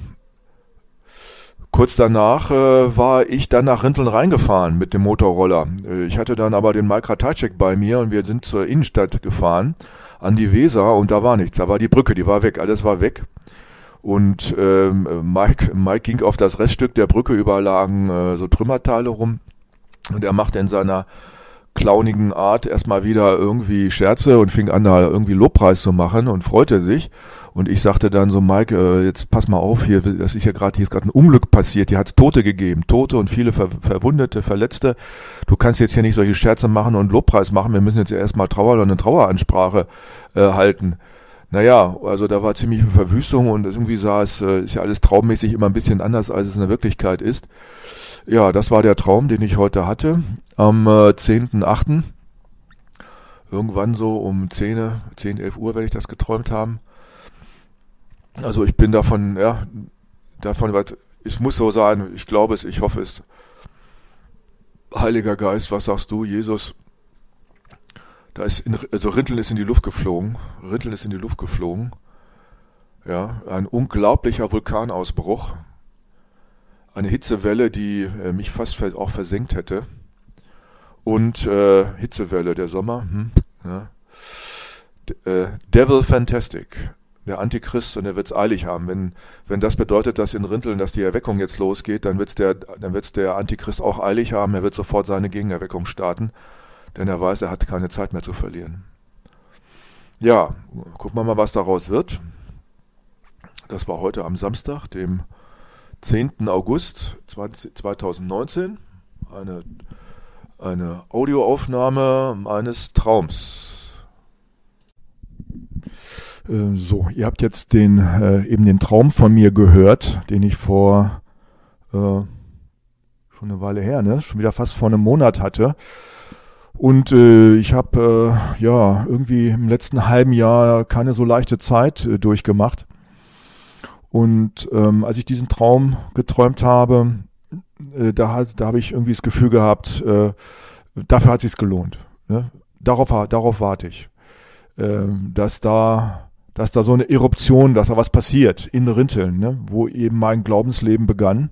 Kurz danach äh, war ich dann nach Rinteln reingefahren mit dem Motorroller. Äh, ich hatte dann aber den Mike Ratajczyk bei mir und wir sind zur Innenstadt gefahren, an die Weser und da war nichts. Da war die Brücke, die war weg, alles war weg. Und ähm, Mike, Mike ging auf das Reststück der Brücke, überlagen äh, so Trümmerteile rum und er machte in seiner clownigen Art erstmal wieder irgendwie Scherze und fing an, da irgendwie Lobpreis zu machen und freute sich. Und ich sagte dann so, Mike, äh, jetzt pass mal auf, hier, das ist ja gerade, hier ist gerade ein Unglück passiert, hier hat es Tote gegeben, Tote und viele Ver- Verwundete, Verletzte. Du kannst jetzt hier nicht solche Scherze machen und Lobpreis machen, wir müssen jetzt erstmal Trauer oder eine Traueransprache äh, halten. Naja, also da war ziemliche Verwüstung und irgendwie sah es, äh, ist ja alles traummäßig immer ein bisschen anders, als es in der Wirklichkeit ist. Ja, das war der Traum, den ich heute hatte, am äh, zehnten achten Irgendwann so um zehn, zehn, elf Uhr werde ich das geträumt haben. Also ich bin davon, ja, davon, es muss so sein, ich glaube es, ich hoffe es. Heiliger Geist, was sagst du, Jesus? Da ist, in, also Rinteln ist in die Luft geflogen, Rinteln ist in die Luft geflogen. Ja, ein unglaublicher Vulkanausbruch. Eine Hitzewelle, die äh, mich fast auch versenkt hätte. Und äh, Hitzewelle, der Sommer. Hm, ja. D- äh, Devil Fantastic. Der Antichrist, und er wird's eilig haben. Wenn, wenn das bedeutet, dass in Rinteln, dass die Erweckung jetzt losgeht, dann wird's der, dann wird's der Antichrist auch eilig haben. Er wird sofort seine Gegenerweckung starten, denn er weiß, er hat keine Zeit mehr zu verlieren. Ja, gucken wir mal, was daraus wird. Das war heute am Samstag, dem zehnten August zweitausendneunzehn. Eine, eine Audioaufnahme eines Traums. So, ihr habt jetzt den äh, eben den Traum von mir gehört, den ich vor äh, schon eine Weile her, ne, schon wieder fast vor einem Monat hatte. Und äh, ich habe äh, ja irgendwie im letzten halben Jahr keine so leichte Zeit äh, durchgemacht. Und ähm, als ich diesen Traum geträumt habe, äh, da, da habe ich irgendwie das Gefühl gehabt, äh, dafür hat es sich gelohnt. Ne? Darauf, darauf warte ich, äh, dass da, dass da so eine Eruption, dass da was passiert in Rinteln, ne? Wo eben mein Glaubensleben begann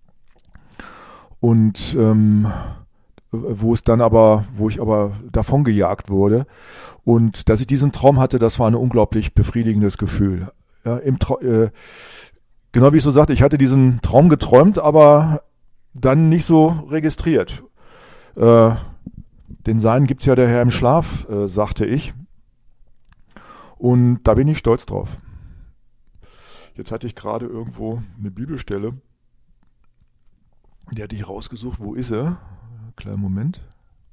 und ähm, wo es dann aber, wo ich aber davongejagt wurde und dass ich diesen Traum hatte, das war ein unglaublich befriedigendes Gefühl. Ja, im Tra- äh, genau wie ich so sagte, ich hatte diesen Traum geträumt, aber dann nicht so registriert. Äh, den Sein gibt's ja der Herr im Schlaf, äh, sagte ich. Und da bin ich stolz drauf. Jetzt hatte ich gerade irgendwo eine Bibelstelle. Die hatte ich rausgesucht. Wo ist sie? Kleinen Moment.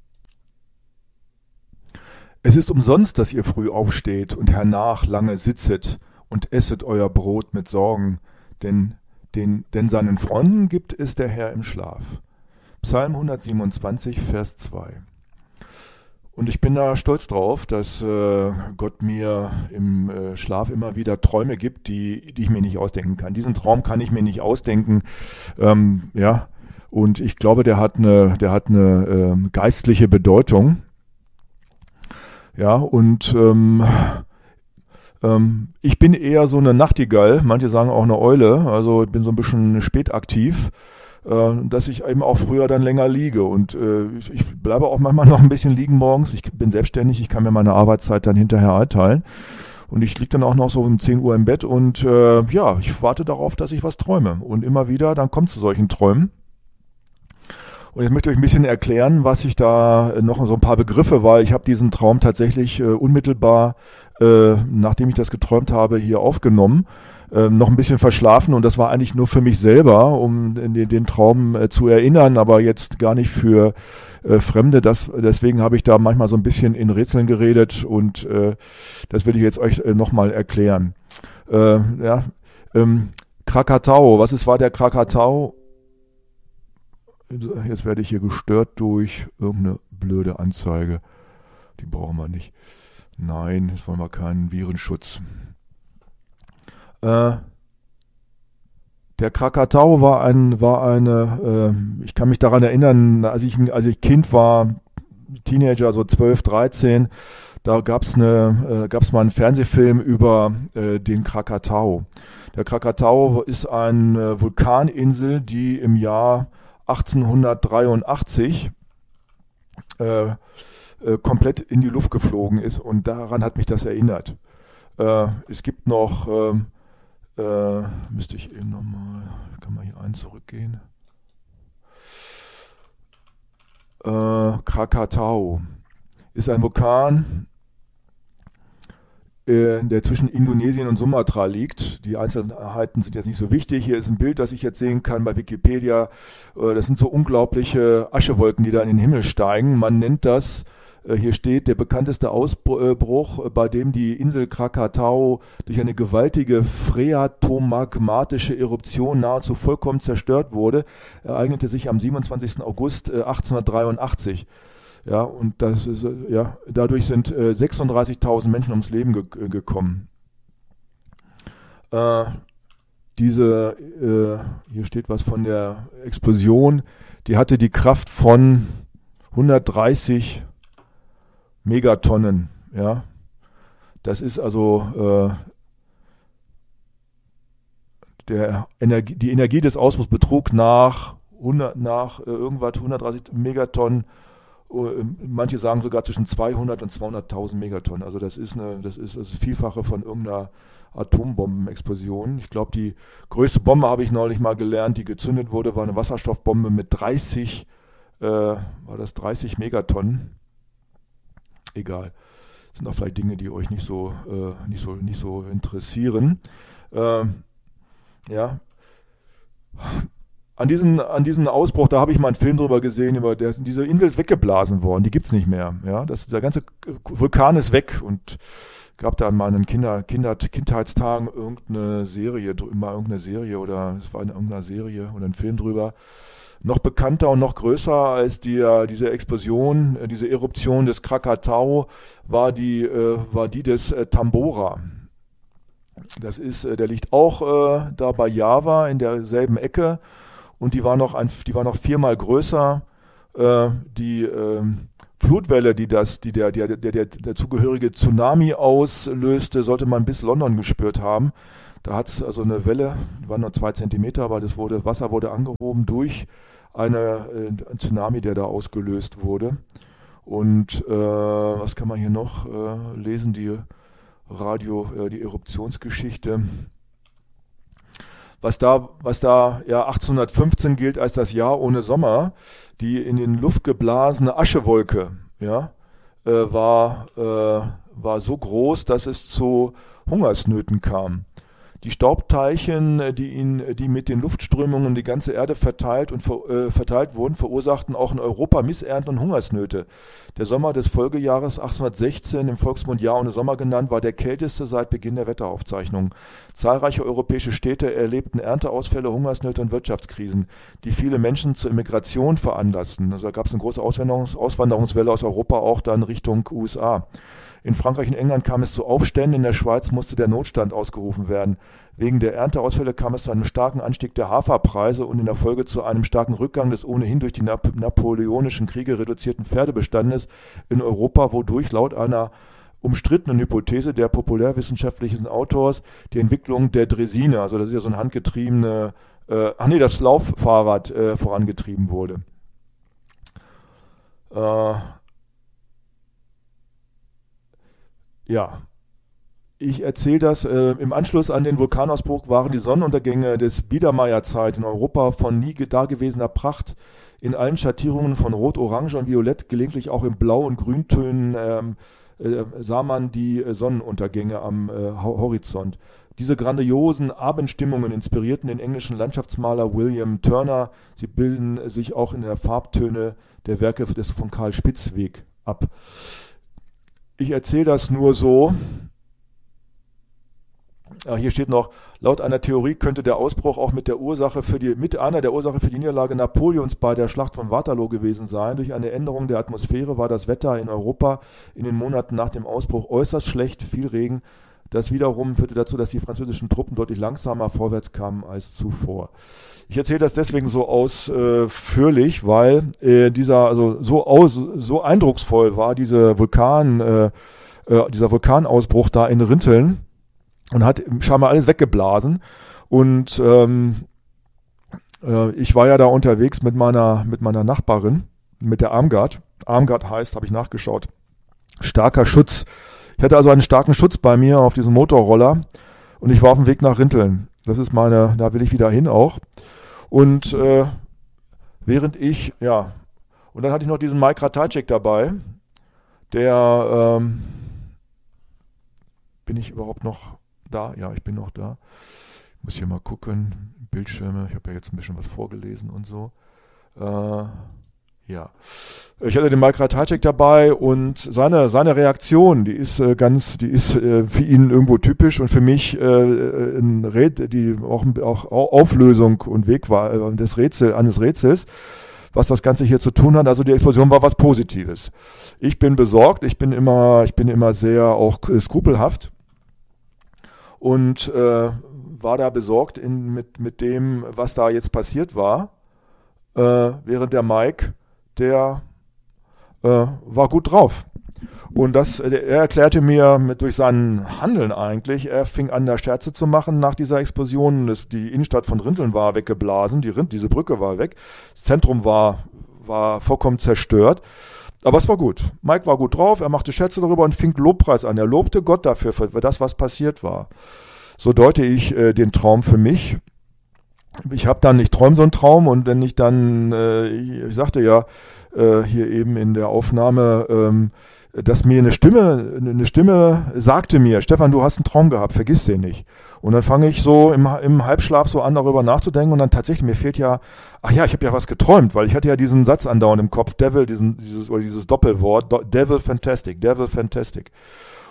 Es ist umsonst, dass ihr früh aufsteht und hernach lange sitzet und esset euer Brot mit Sorgen, denn, den, denn seinen Freunden gibt es der Herr im Schlaf. Psalm hundertsiebenundzwanzig, Vers zwei. Und ich bin da stolz drauf, dass äh, Gott mir im äh, Schlaf immer wieder Träume gibt, die, die ich mir nicht ausdenken kann. Diesen Traum kann ich mir nicht ausdenken, ähm, ja. Und ich glaube, der hat eine, der hat eine ähm, geistliche Bedeutung. Ja, und ähm, ähm, ich bin eher so eine Nachtigall, manche sagen auch eine Eule, also ich bin so ein bisschen spätaktiv, äh, dass ich eben auch früher dann länger liege. Und äh, ich, ich bleibe auch manchmal noch ein bisschen liegen morgens. Ich bin selbstständig, ich kann mir meine Arbeitszeit dann hinterher einteilen. Und ich liege dann auch noch so um zehn Uhr im Bett und äh, ja, ich warte darauf, dass ich was träume. Und immer wieder, dann kommt es zu solchen Träumen. Und ich möchte euch ein bisschen erklären, was ich da noch so ein paar Begriffe, weil ich habe diesen Traum tatsächlich äh, unmittelbar, äh, nachdem ich das geträumt habe, hier aufgenommen, äh, noch ein bisschen verschlafen und das war eigentlich nur für mich selber, um den, den Traum äh, zu erinnern, aber jetzt gar nicht für äh, Fremde. Das, deswegen habe ich da manchmal so ein bisschen in Rätseln geredet und äh, das will ich jetzt euch äh, nochmal erklären. Äh, ja, ähm, Krakatau, was ist, war der Krakatau? Jetzt werde ich hier gestört durch irgendeine blöde Anzeige. Die brauchen wir nicht. Nein, jetzt wollen wir keinen Virenschutz. Äh, der Krakatau war ein, war eine, äh, ich kann mich daran erinnern, als ich, als ich Kind war, Teenager, so zwölf, dreizehn, da gab es eine, äh, gab's mal einen Fernsehfilm über äh, den Krakatau. Der Krakatau ist eine Vulkaninsel, die im Jahr achtzehnhundertdreiundachtzig äh, äh, komplett in die Luft geflogen ist und daran hat mich das erinnert. Äh, es gibt noch, äh, äh, müsste ich eben nochmal, kann man hier einen zurückgehen. Äh, Krakatau ist ein Vulkan, der zwischen Indonesien und Sumatra liegt. Die Einzelheiten sind jetzt nicht so wichtig. Hier ist ein Bild, das ich jetzt sehen kann bei Wikipedia. Das sind so unglaubliche Aschewolken, die da in den Himmel steigen. Man nennt das, hier steht, der bekannteste Ausbruch, bei dem die Insel Krakatau durch eine gewaltige phreatomagmatische Eruption nahezu vollkommen zerstört wurde, ereignete sich am siebenundzwanzigsten August achtzehnhundertdreiundachtzig. Ja, und das ist, ja, dadurch sind äh, sechsunddreißigtausend Menschen ums Leben ge- gekommen. Äh, diese, äh, hier steht was von der Explosion, die hatte die Kraft von hundertdreißig Megatonnen. Ja, das ist also äh, der Energie, die Energie des Ausbruchs betrug nach, hundert, nach äh, irgendwas hundertdreißig Megatonnen. Manche sagen sogar zwischen zweihundert und zweihunderttausend Megatonnen. Also das ist eine, das ist das Vielfache von irgendeiner Atombombenexplosion. Ich glaube, die größte Bombe habe ich neulich mal gelernt, die gezündet wurde, war eine Wasserstoffbombe mit dreißig, äh, war das dreißig Megatonnen. Egal. Das sind auch vielleicht Dinge, die euch nicht so, äh, nicht so, nicht so interessieren. Äh, ja. An diesen, an diesen Ausbruch, da habe ich mal einen Film drüber gesehen, über der, diese Insel ist weggeblasen worden, die gibt's nicht mehr. Ja, das, der ganze Vulkan ist weg und gab da mal in Kinder, Kinder, Kindheitstagen irgendeine Serie, mal irgendeine Serie oder es war in irgendeiner Serie oder ein Film drüber. Noch bekannter und noch größer als die, diese Explosion, diese Eruption des Krakatau war die, äh, war die des äh, Tambora. Das ist, äh, der liegt auch äh, da bei Java in derselben Ecke und die war noch, ein, die war noch viermal größer. Äh, die äh, Flutwelle, die das, die der, der, der, der dazugehörige Tsunami auslöste, sollte man bis London gespürt haben. Da hat es also eine Welle, die war nur zwei Zentimeter, aber das wurde, Wasser wurde angehoben durch eine, äh, ein Tsunami, der da ausgelöst wurde. Und äh, was kann man hier noch äh, lesen? Die Radio, äh, die Eruptionsgeschichte. Was da, was da ja achtzehnhundertfünfzehn gilt als das Jahr ohne Sommer, die in den Luft geblasene Aschewolke, ja, äh, war, äh, war so groß, dass es zu Hungersnöten kam. Die Staubteilchen, die, ihn, die mit den Luftströmungen die ganze Erde verteilt und ver, äh, verteilt wurden, verursachten auch in Europa Missernten und Hungersnöte. Der Sommer des Folgejahres achtzehnhundertsechzehn, im Volksmund Jahr ohne Sommer genannt, war der kälteste seit Beginn der Wetteraufzeichnungen. Zahlreiche europäische Städte erlebten Ernteausfälle, Hungersnöte und Wirtschaftskrisen, die viele Menschen zur Immigration veranlassten. Also da gab es eine große Auswanderungs- Auswanderungswelle aus Europa auch dann Richtung U S A. In Frankreich und England kam es zu Aufständen, in der Schweiz musste der Notstand ausgerufen werden. Wegen der Ernteausfälle kam es zu einem starken Anstieg der Haferpreise und in der Folge zu einem starken Rückgang des ohnehin durch die Nap- napoleonischen Kriege reduzierten Pferdebestandes in Europa, wodurch laut einer umstrittenen Hypothese der populärwissenschaftlichen Autors die Entwicklung der Draisine, also das ist ja so ein handgetriebene, äh, ach nee, das Lauffahrrad äh, vorangetrieben wurde. Äh, Ja, ich erzähle das, äh, im Anschluss an den Vulkanausbruch waren die Sonnenuntergänge des Biedermeierzeit in Europa von nie dagewesener Pracht. In allen Schattierungen von Rot, Orange und Violett, gelegentlich auch in Blau- und Grüntönen, ähm, äh, sah man die äh, Sonnenuntergänge am äh, Horizont. Diese grandiosen Abendstimmungen inspirierten den englischen Landschaftsmaler William Turner. Sie bilden sich auch in der Farbtöne der Werke des von Karl Spitzweg ab. Ich erzähle das nur so. Ah, hier steht noch, laut einer Theorie könnte der Ausbruch auch mit der Ursache für die, mit einer der Ursache für die Niederlage Napoleons bei der Schlacht von Waterloo gewesen sein. Durch eine Änderung der Atmosphäre war das Wetter in Europa in den Monaten nach dem Ausbruch äußerst schlecht, viel Regen. Das wiederum führte dazu, dass die französischen Truppen deutlich langsamer vorwärts kamen als zuvor. Ich erzähle das deswegen so ausführlich, weil äh, dieser also so aus, so eindrucksvoll war diese Vulkan, äh, äh, dieser Vulkanausbruch da in Rinteln und hat scheinbar alles weggeblasen. Und ähm, äh, ich war ja da unterwegs mit meiner mit meiner Nachbarin, mit der Armgard. Armgard heißt, habe ich nachgeschaut, starker Schutz. Ich hatte also einen starken Schutz bei mir auf diesem Motorroller und ich war auf dem Weg nach Rinteln. Das ist meine, da will ich wieder hin auch. Und äh, während ich, ja, und dann hatte ich noch diesen Mike Ratajczyk dabei, der, ähm, bin ich überhaupt noch da? Ja, ich bin noch da. Ich muss hier mal gucken, Bildschirme, ich habe ja jetzt ein bisschen was vorgelesen und so. Äh, ja, ich hatte den Mike Ratajczyk dabei und seine seine Reaktion, die ist äh, ganz, die ist äh, für ihn irgendwo typisch und für mich äh, ein Rät, die auch, auch Auflösung und Weg war äh, des Rätsel eines Rätsels, was das Ganze hier zu tun hat. Also die Explosion war was Positives. Ich bin besorgt, ich bin immer, ich bin immer sehr auch äh, skrupelhaft und äh, war da besorgt in, mit mit dem, was da jetzt passiert war, äh, während der Mike der äh, war gut drauf. Und das, er erklärte mir mit, durch sein Handeln eigentlich, er fing an, da Scherze zu machen nach dieser Explosion. Das, die Innenstadt von Rinteln war weggeblasen, die Rind, diese Brücke war weg, das Zentrum war, war vollkommen zerstört. Aber es war gut. Mike war gut drauf, er machte Scherze darüber und fing Lobpreis an. Er lobte Gott dafür, für das, was passiert war. So deute ich äh, den Traum für mich. Ich habe dann, ich träume so einen Traum und wenn ich dann, äh, ich, ich sagte ja äh, hier eben in der Aufnahme, ähm, dass mir eine Stimme, eine Stimme sagte mir, Stefan, du hast einen Traum gehabt, vergiss den nicht. Und dann fange ich so im, im Halbschlaf so an, darüber nachzudenken und dann tatsächlich, mir fehlt ja, ach ja, ich habe ja was geträumt, weil ich hatte ja diesen Satz andauernd im Kopf, Devil, diesen, dieses, oder dieses Doppelwort, Devil Fantastic, Devil Fantastic.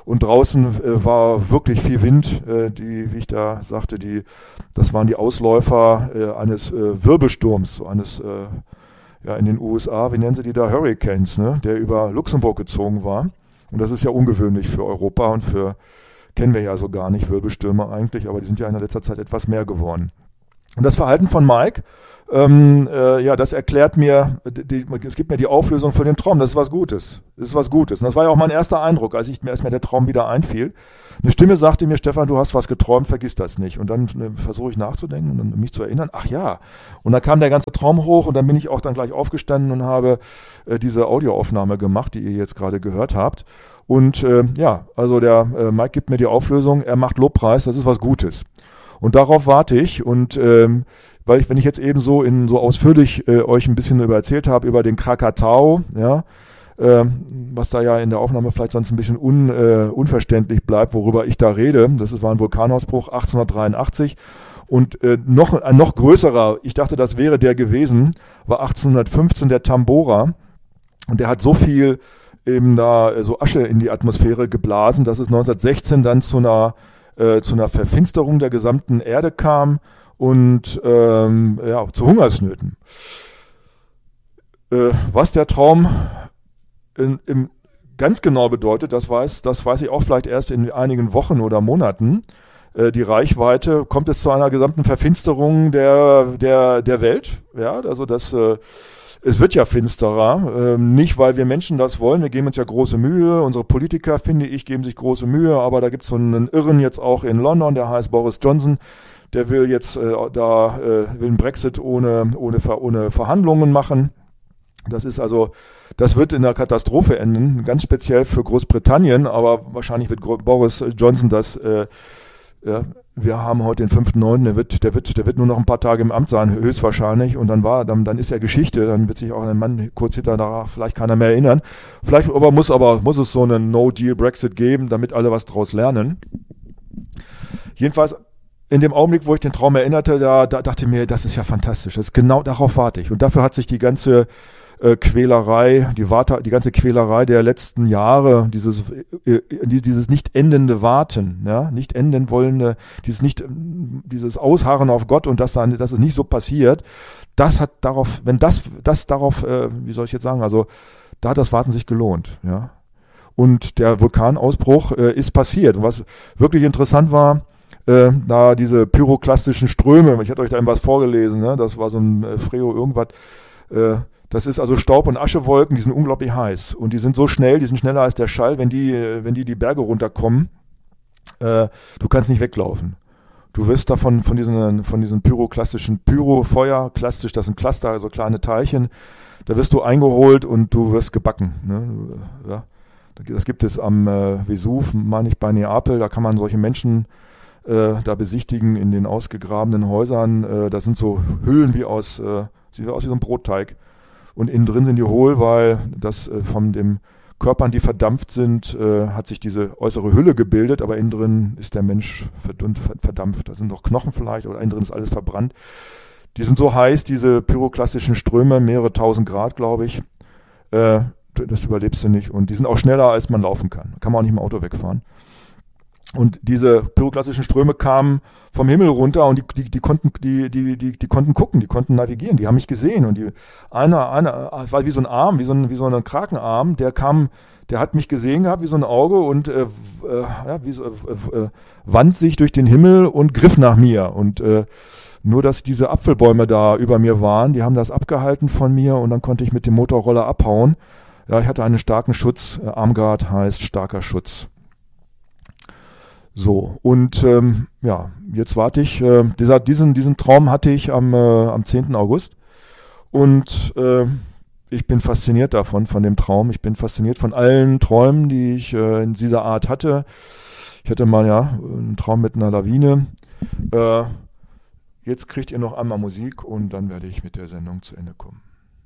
und draußen äh, war wirklich viel Wind, äh, die, wie ich da sagte, die, das waren die Ausläufer äh, eines äh, Wirbelsturms, so eines, äh, ja, in den U S A, wie nennen sie die da, Hurricanes, ne, der über Luxemburg gezogen war. Und das ist ja ungewöhnlich für Europa und für, kennen wir ja so gar nicht, Wirbelstürme eigentlich, aber die sind ja in letzter Zeit etwas mehr geworden. Und das Verhalten von Mike, ähm, äh, ja, das erklärt mir, die, die, es gibt mir die Auflösung für den Traum, das ist was Gutes. Das ist was Gutes. Und das war ja auch mein erster Eindruck, als ich mir erst mal der Traum wieder einfiel. Eine Stimme sagte mir, Stefan, du hast was geträumt, vergiss das nicht. Und dann äh, versuche ich nachzudenken und mich zu erinnern, ach ja. Und dann kam der ganze Traum hoch und dann bin ich auch dann gleich aufgestanden und habe äh, diese Audioaufnahme gemacht, die ihr jetzt gerade gehört habt. Und äh, ja, also der äh, Mike gibt mir die Auflösung, er macht Lobpreis, das ist was Gutes. Und darauf warte ich und ähm, weil ich, wenn ich jetzt eben so in so ausführlich äh, euch ein bisschen über erzählt habe, über den Krakatau, ja, äh, was da ja in der Aufnahme vielleicht sonst ein bisschen un, äh, unverständlich bleibt, worüber ich da rede, das war ein Vulkanausbruch achtzehnhundertdreiundachtzig und äh, noch ein noch größerer, ich dachte, das wäre der gewesen, war achtzehnhundertfünfzehn der Tambora und der hat so viel eben da äh, so Asche in die Atmosphäre geblasen, dass es neunzehnhundertsechzehn dann zu einer äh, zu einer Verfinsterung der gesamten Erde kam und ähm, ja, zu Hungersnöten. Äh, was der Traum in, im, ganz genau bedeutet, das weiß, das weiß ich auch vielleicht erst in einigen Wochen oder Monaten. Äh, die Reichweite, kommt es zu einer gesamten Verfinsterung der, der, der Welt. Ja, also das, äh, es wird ja finsterer. Äh, nicht, weil wir Menschen das wollen, wir geben uns ja große Mühe. Unsere Politiker, finde ich, geben sich große Mühe, aber da gibt es so einen Irren jetzt auch in London, der heißt Boris Johnson. Der will jetzt äh, da äh, will einen Brexit ohne, ohne, ohne Verhandlungen machen. Das ist also, das wird in einer Katastrophe enden, ganz speziell für Großbritannien, aber wahrscheinlich wird Boris Johnson das, äh, ja, wir haben heute den fünften neunten der wird, der wird, der wird nur noch ein paar Tage im Amt sein, höchstwahrscheinlich, und dann war, dann, dann ist er Geschichte, dann wird sich auch ein Mann kurz hinterher vielleicht keiner mehr erinnern. Vielleicht aber muss aber, muss es so einen No-Deal-Brexit geben, damit alle was draus lernen. Jedenfalls, in dem Augenblick, wo ich den Traum erinnerte, da, da dachte ich mir, das ist ja fantastisch. Das ist genau darauf warte ich. Und dafür hat sich die ganze äh, Quälerei, die, Warte, die ganze Quälerei der letzten Jahre, dieses, äh, dieses nicht endende Warten, ja, nicht enden wollende, dieses nicht, dieses Ausharren auf Gott und dass, dann, dass es nicht so passiert, das hat darauf, wenn das, das darauf, äh, wie soll ich jetzt sagen, also da hat das Warten sich gelohnt, ja. Und der Vulkanausbruch äh, ist passiert. Und was wirklich interessant war, Äh, da diese pyroklastischen Ströme, ich hatte euch da eben was vorgelesen, ne? Das war so ein äh, Freo irgendwas, äh, das ist also Staub- und Aschewolken, die sind unglaublich heiß und die sind so schnell, die sind schneller als der Schall, wenn die, äh, wenn die die Berge runterkommen, äh, du kannst nicht weglaufen. Du wirst davon, von diesen, von diesen pyroklastischen Pyrofeuer, klastisch, das sind Cluster, also kleine Teilchen, da wirst du eingeholt und du wirst gebacken, ne? Ja. Das gibt es am äh, Vesuv, meine ich, bei Neapel, da kann man solche Menschen Äh, da besichtigen in den ausgegrabenen Häusern. Äh, das sind so Hüllen wie aus, äh, sieht aus wie so ein Brotteig. Und innen drin sind die hohl, weil das äh, von den Körpern, die verdampft sind, äh, hat sich diese äußere Hülle gebildet, aber innen drin ist der Mensch verdunnt, verdampft. Da sind noch Knochen vielleicht, oder innen drin ist alles verbrannt. Die sind so heiß, diese pyroklastischen Ströme, mehrere tausend Grad, glaube ich. Äh, das überlebst du nicht. Und die sind auch schneller, als man laufen kann. Da kann man auch nicht mit dem Auto wegfahren. Und diese pyroklastischen Ströme kamen vom Himmel runter und die, die, die konnten, die, die, die, die konnten gucken, die konnten navigieren, die haben mich gesehen. Und die, einer, einer, war wie so ein Arm, wie so ein, wie so ein Krakenarm, der kam, der hat mich gesehen gehabt, wie so ein Auge und, äh, äh, ja, wie so, äh, äh, wand sich durch den Himmel und griff nach mir. Und, äh, nur, dass diese Apfelbäume da über mir waren, die haben das abgehalten von mir und dann konnte ich mit dem Motorroller abhauen. Ja, ich hatte einen starken Schutz, äh, Armguard heißt starker Schutz. So, und ähm, ja, jetzt warte ich, äh, dieser, diesen, diesen Traum hatte ich am, äh, am zehnten August und äh, ich bin fasziniert davon, von dem Traum. Ich bin fasziniert von allen Träumen, die ich äh, in dieser Art hatte. Ich hatte mal ja einen Traum mit einer Lawine. Äh, jetzt kriegt ihr noch einmal Musik und dann werde ich mit der Sendung zu Ende kommen.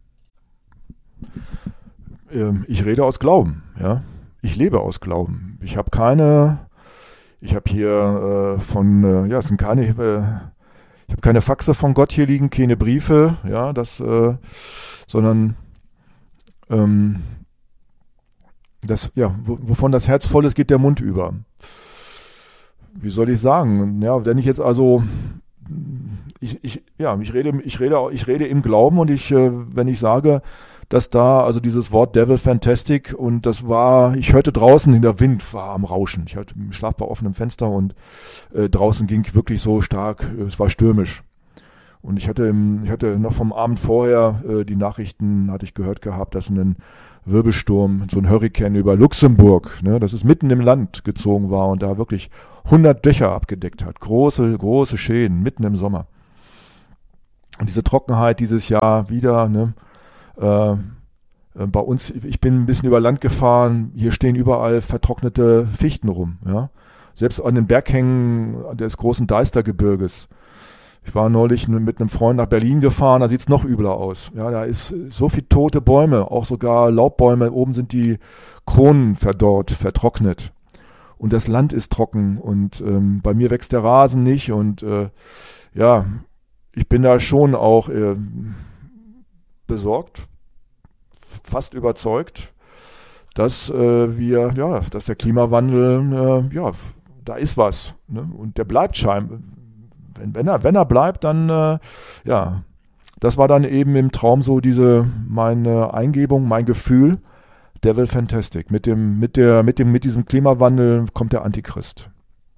Ähm, ich rede aus Glauben, ja. Ich lebe aus Glauben. Ich habe keine... Ich habe hier äh, von, äh, ja, es sind keine, äh, ich habe keine Faxe von Gott hier liegen, keine Briefe, ja, das, äh, sondern ähm, das, ja, wovon das Herz voll ist, geht der Mund über. Wie soll ich sagen? Ja, wenn ich jetzt also, ich, ich, ja, ich rede, ich rede, ich rede im Glauben und ich, äh, wenn ich sage, dass da, also dieses Wort Devil Fantastic und das war, ich hörte draußen, der Wind war am Rauschen. Ich hatte im Schlaf bei offenem Fenster und äh, draußen ging wirklich so stark, es war stürmisch. Und ich hatte, im, ich hatte noch vom Abend vorher äh, die Nachrichten, hatte ich gehört gehabt, dass ein Wirbelsturm, so ein Hurrikan über Luxemburg, ne, das ist mitten im Land gezogen war und da wirklich hundert Dächer abgedeckt hat. Große, große Schäden, mitten im Sommer. Und diese Trockenheit dieses Jahr wieder, ne, äh, bei uns, ich bin ein bisschen über Land gefahren, hier stehen überall vertrocknete Fichten rum, ja. Selbst an den Berghängen des großen Deistergebirges. Ich war neulich mit einem Freund nach Berlin gefahren, da sieht's noch übler aus. Ja, da ist so viel tote Bäume, auch sogar Laubbäume, oben sind die Kronen verdorrt, vertrocknet. Und das Land ist trocken und ähm, bei mir wächst der Rasen nicht und äh, ja, ich bin da schon auch äh, besorgt, fast überzeugt, dass äh, wir, ja, dass der Klimawandel, äh, ja, da ist was, ne? Und der bleibt scheinbar. Wenn, wenn er, wenn er bleibt, dann, äh, ja, das war dann eben im Traum so diese, meine Eingebung, mein Gefühl, Devil Fantastic. Mit dem, mit der, mit dem, mit diesem Klimawandel kommt der Antichrist.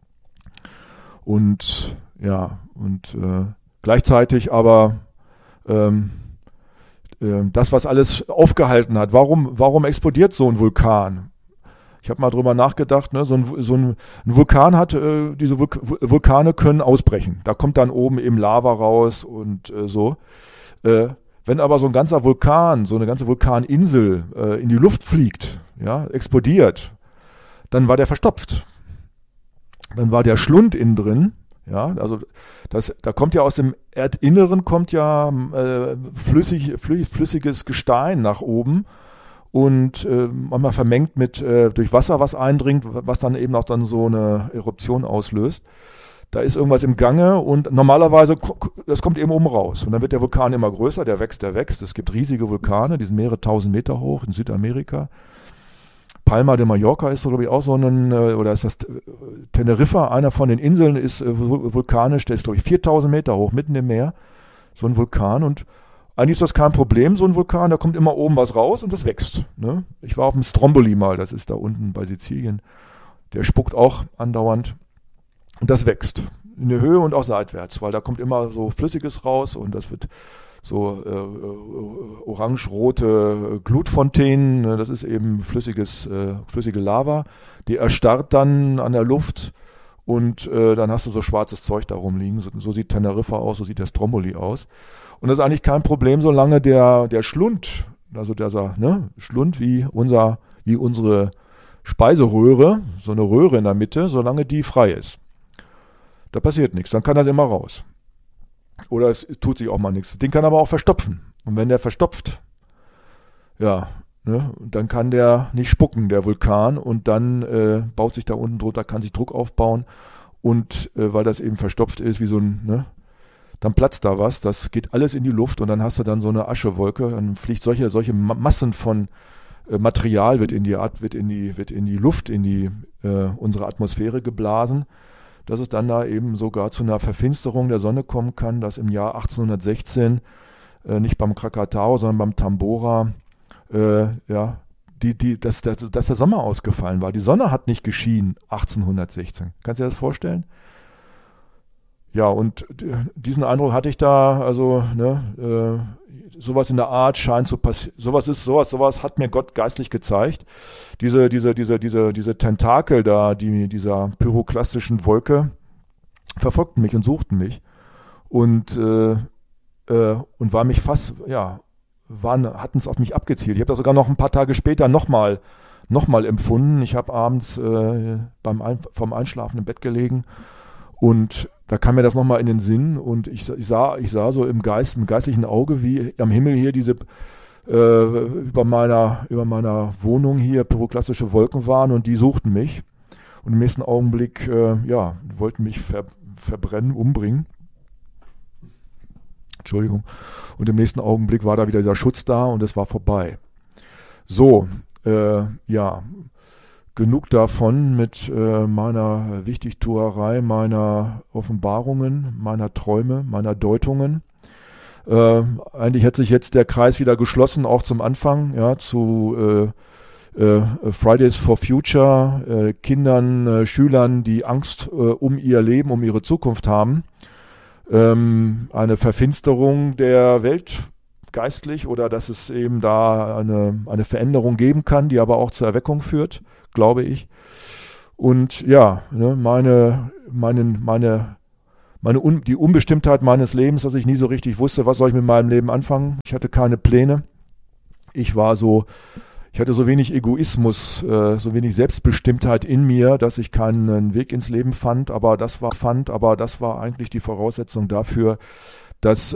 Und, ja, und, äh, gleichzeitig aber, ähm, äh, das, was alles aufgehalten hat. Warum, warum explodiert so ein Vulkan? Ich habe mal drüber nachgedacht, ne, so ein, so ein, ein Vulkan hat, äh, diese Vul- Vulkane können ausbrechen. Da kommt dann oben eben Lava raus und äh, so. Äh, wenn aber so ein ganzer Vulkan, so eine ganze Vulkaninsel äh, in die Luft fliegt, ja, explodiert, dann war der verstopft. Dann war der Schlund innen drin, ja, also das, da kommt ja aus dem Erdinneren kommt ja äh, flüssig, flü- flüssiges Gestein nach oben. Und äh, manchmal vermengt mit äh, durch Wasser, was eindringt, was dann eben auch dann so eine Eruption auslöst. Da ist irgendwas im Gange und normalerweise, das kommt eben oben raus. Und dann wird der Vulkan immer größer, der wächst, der wächst. Es gibt riesige Vulkane, die sind mehrere tausend Meter hoch in Südamerika. Palma de Mallorca ist so, glaube ich, auch so ein, äh, oder ist das Teneriffa, einer von den Inseln ist äh, vulkanisch, der ist, glaube ich, viertausend Meter hoch, mitten im Meer. So ein Vulkan und eigentlich ist das kein Problem, so ein Vulkan, da kommt immer oben was raus und das wächst. Ne? Ich war auf dem Stromboli mal, das ist da unten bei Sizilien. Der spuckt auch andauernd und das wächst. In der Höhe und auch seitwärts, weil da kommt immer so Flüssiges raus und das wird so äh, orange-rote Glutfontänen, ne? Das ist eben flüssiges, äh, flüssige Lava, die erstarrt dann an der Luft und äh, dann hast du so schwarzes Zeug da rumliegen. So, so sieht Teneriffa aus, so sieht der Stromboli aus. Und das ist eigentlich kein Problem, solange der, der Schlund, also dieser ne, Schlund wie, unser, wie unsere Speiseröhre, so eine Röhre in der Mitte, solange die frei ist. Da passiert nichts, dann kann das immer raus. Oder es tut sich auch mal nichts. Den kann aber auch verstopfen. Und wenn der verstopft, ja, ne, dann kann der nicht spucken, der Vulkan, und dann äh, baut sich da unten drunter, kann sich Druck aufbauen und äh, weil das eben verstopft ist, wie so ein, ne, dann platzt da was, das geht alles in die Luft und dann hast du dann so eine Aschewolke, dann fliegt solche, solche Massen von äh, Material wird in die Art, wird in die, wird in die Luft, in die äh, unsere Atmosphäre geblasen, dass es dann da eben sogar zu einer Verfinsterung der Sonne kommen kann, dass im Jahr achtzehnhundertsechzehn äh, nicht beim Krakatau, sondern beim Tambora äh, ja, die, die, dass, dass, dass der Sommer ausgefallen war. Die Sonne hat nicht geschienen achtzehnhundertsechzehn. Kannst du dir das vorstellen? Ja, und diesen Eindruck hatte ich da, also, ne, äh, sowas in der Art scheint zu passieren. Sowas ist, sowas, sowas hat mir Gott geistlich gezeigt. Diese, diese, diese, diese, diese Tentakel da, die, dieser pyroklastischen Wolke, verfolgten mich und suchten mich. Und, äh, äh, und war mich fast, ja, waren, hatten es auf mich abgezielt. Ich habe das sogar noch ein paar Tage später nochmal, nochmal empfunden. Ich habe abends äh, beim Ein- vom Einschlafen im Bett gelegen und da kam mir das nochmal in den Sinn und ich, ich, sah, ich sah so im Geist, im geistlichen Auge, wie am Himmel hier diese äh, über meiner, über meiner Wohnung hier pyroklastische Wolken waren und die suchten mich. Und im nächsten Augenblick, äh, ja, wollten mich ver, verbrennen, umbringen. Entschuldigung. Und im nächsten Augenblick war da wieder dieser Schutz da und es war vorbei. So, äh, ja, genug davon mit äh, meiner Wichtigtuerei, meiner Offenbarungen, meiner Träume, meiner Deutungen. Äh, eigentlich hat sich jetzt der Kreis wieder geschlossen, auch zum Anfang, ja, zu äh, äh, Fridays for Future, äh, Kindern, äh, Schülern, die Angst äh, um ihr Leben, um ihre Zukunft haben. Ähm, eine Verfinsterung der Welt geistlich oder dass es eben da eine, eine Veränderung geben kann, die aber auch zur Erweckung führt, glaube ich. Und ja, ne, meine, meinen, meine Meine Un- die Unbestimmtheit meines Lebens, dass ich nie so richtig wusste, was soll ich mit meinem Leben anfangen. Ich hatte keine Pläne. Ich war so, ich hatte so wenig Egoismus, äh, so wenig Selbstbestimmtheit in mir, dass ich keinen Weg ins Leben fand. Aber das war fand, aber das war eigentlich die Voraussetzung dafür, dass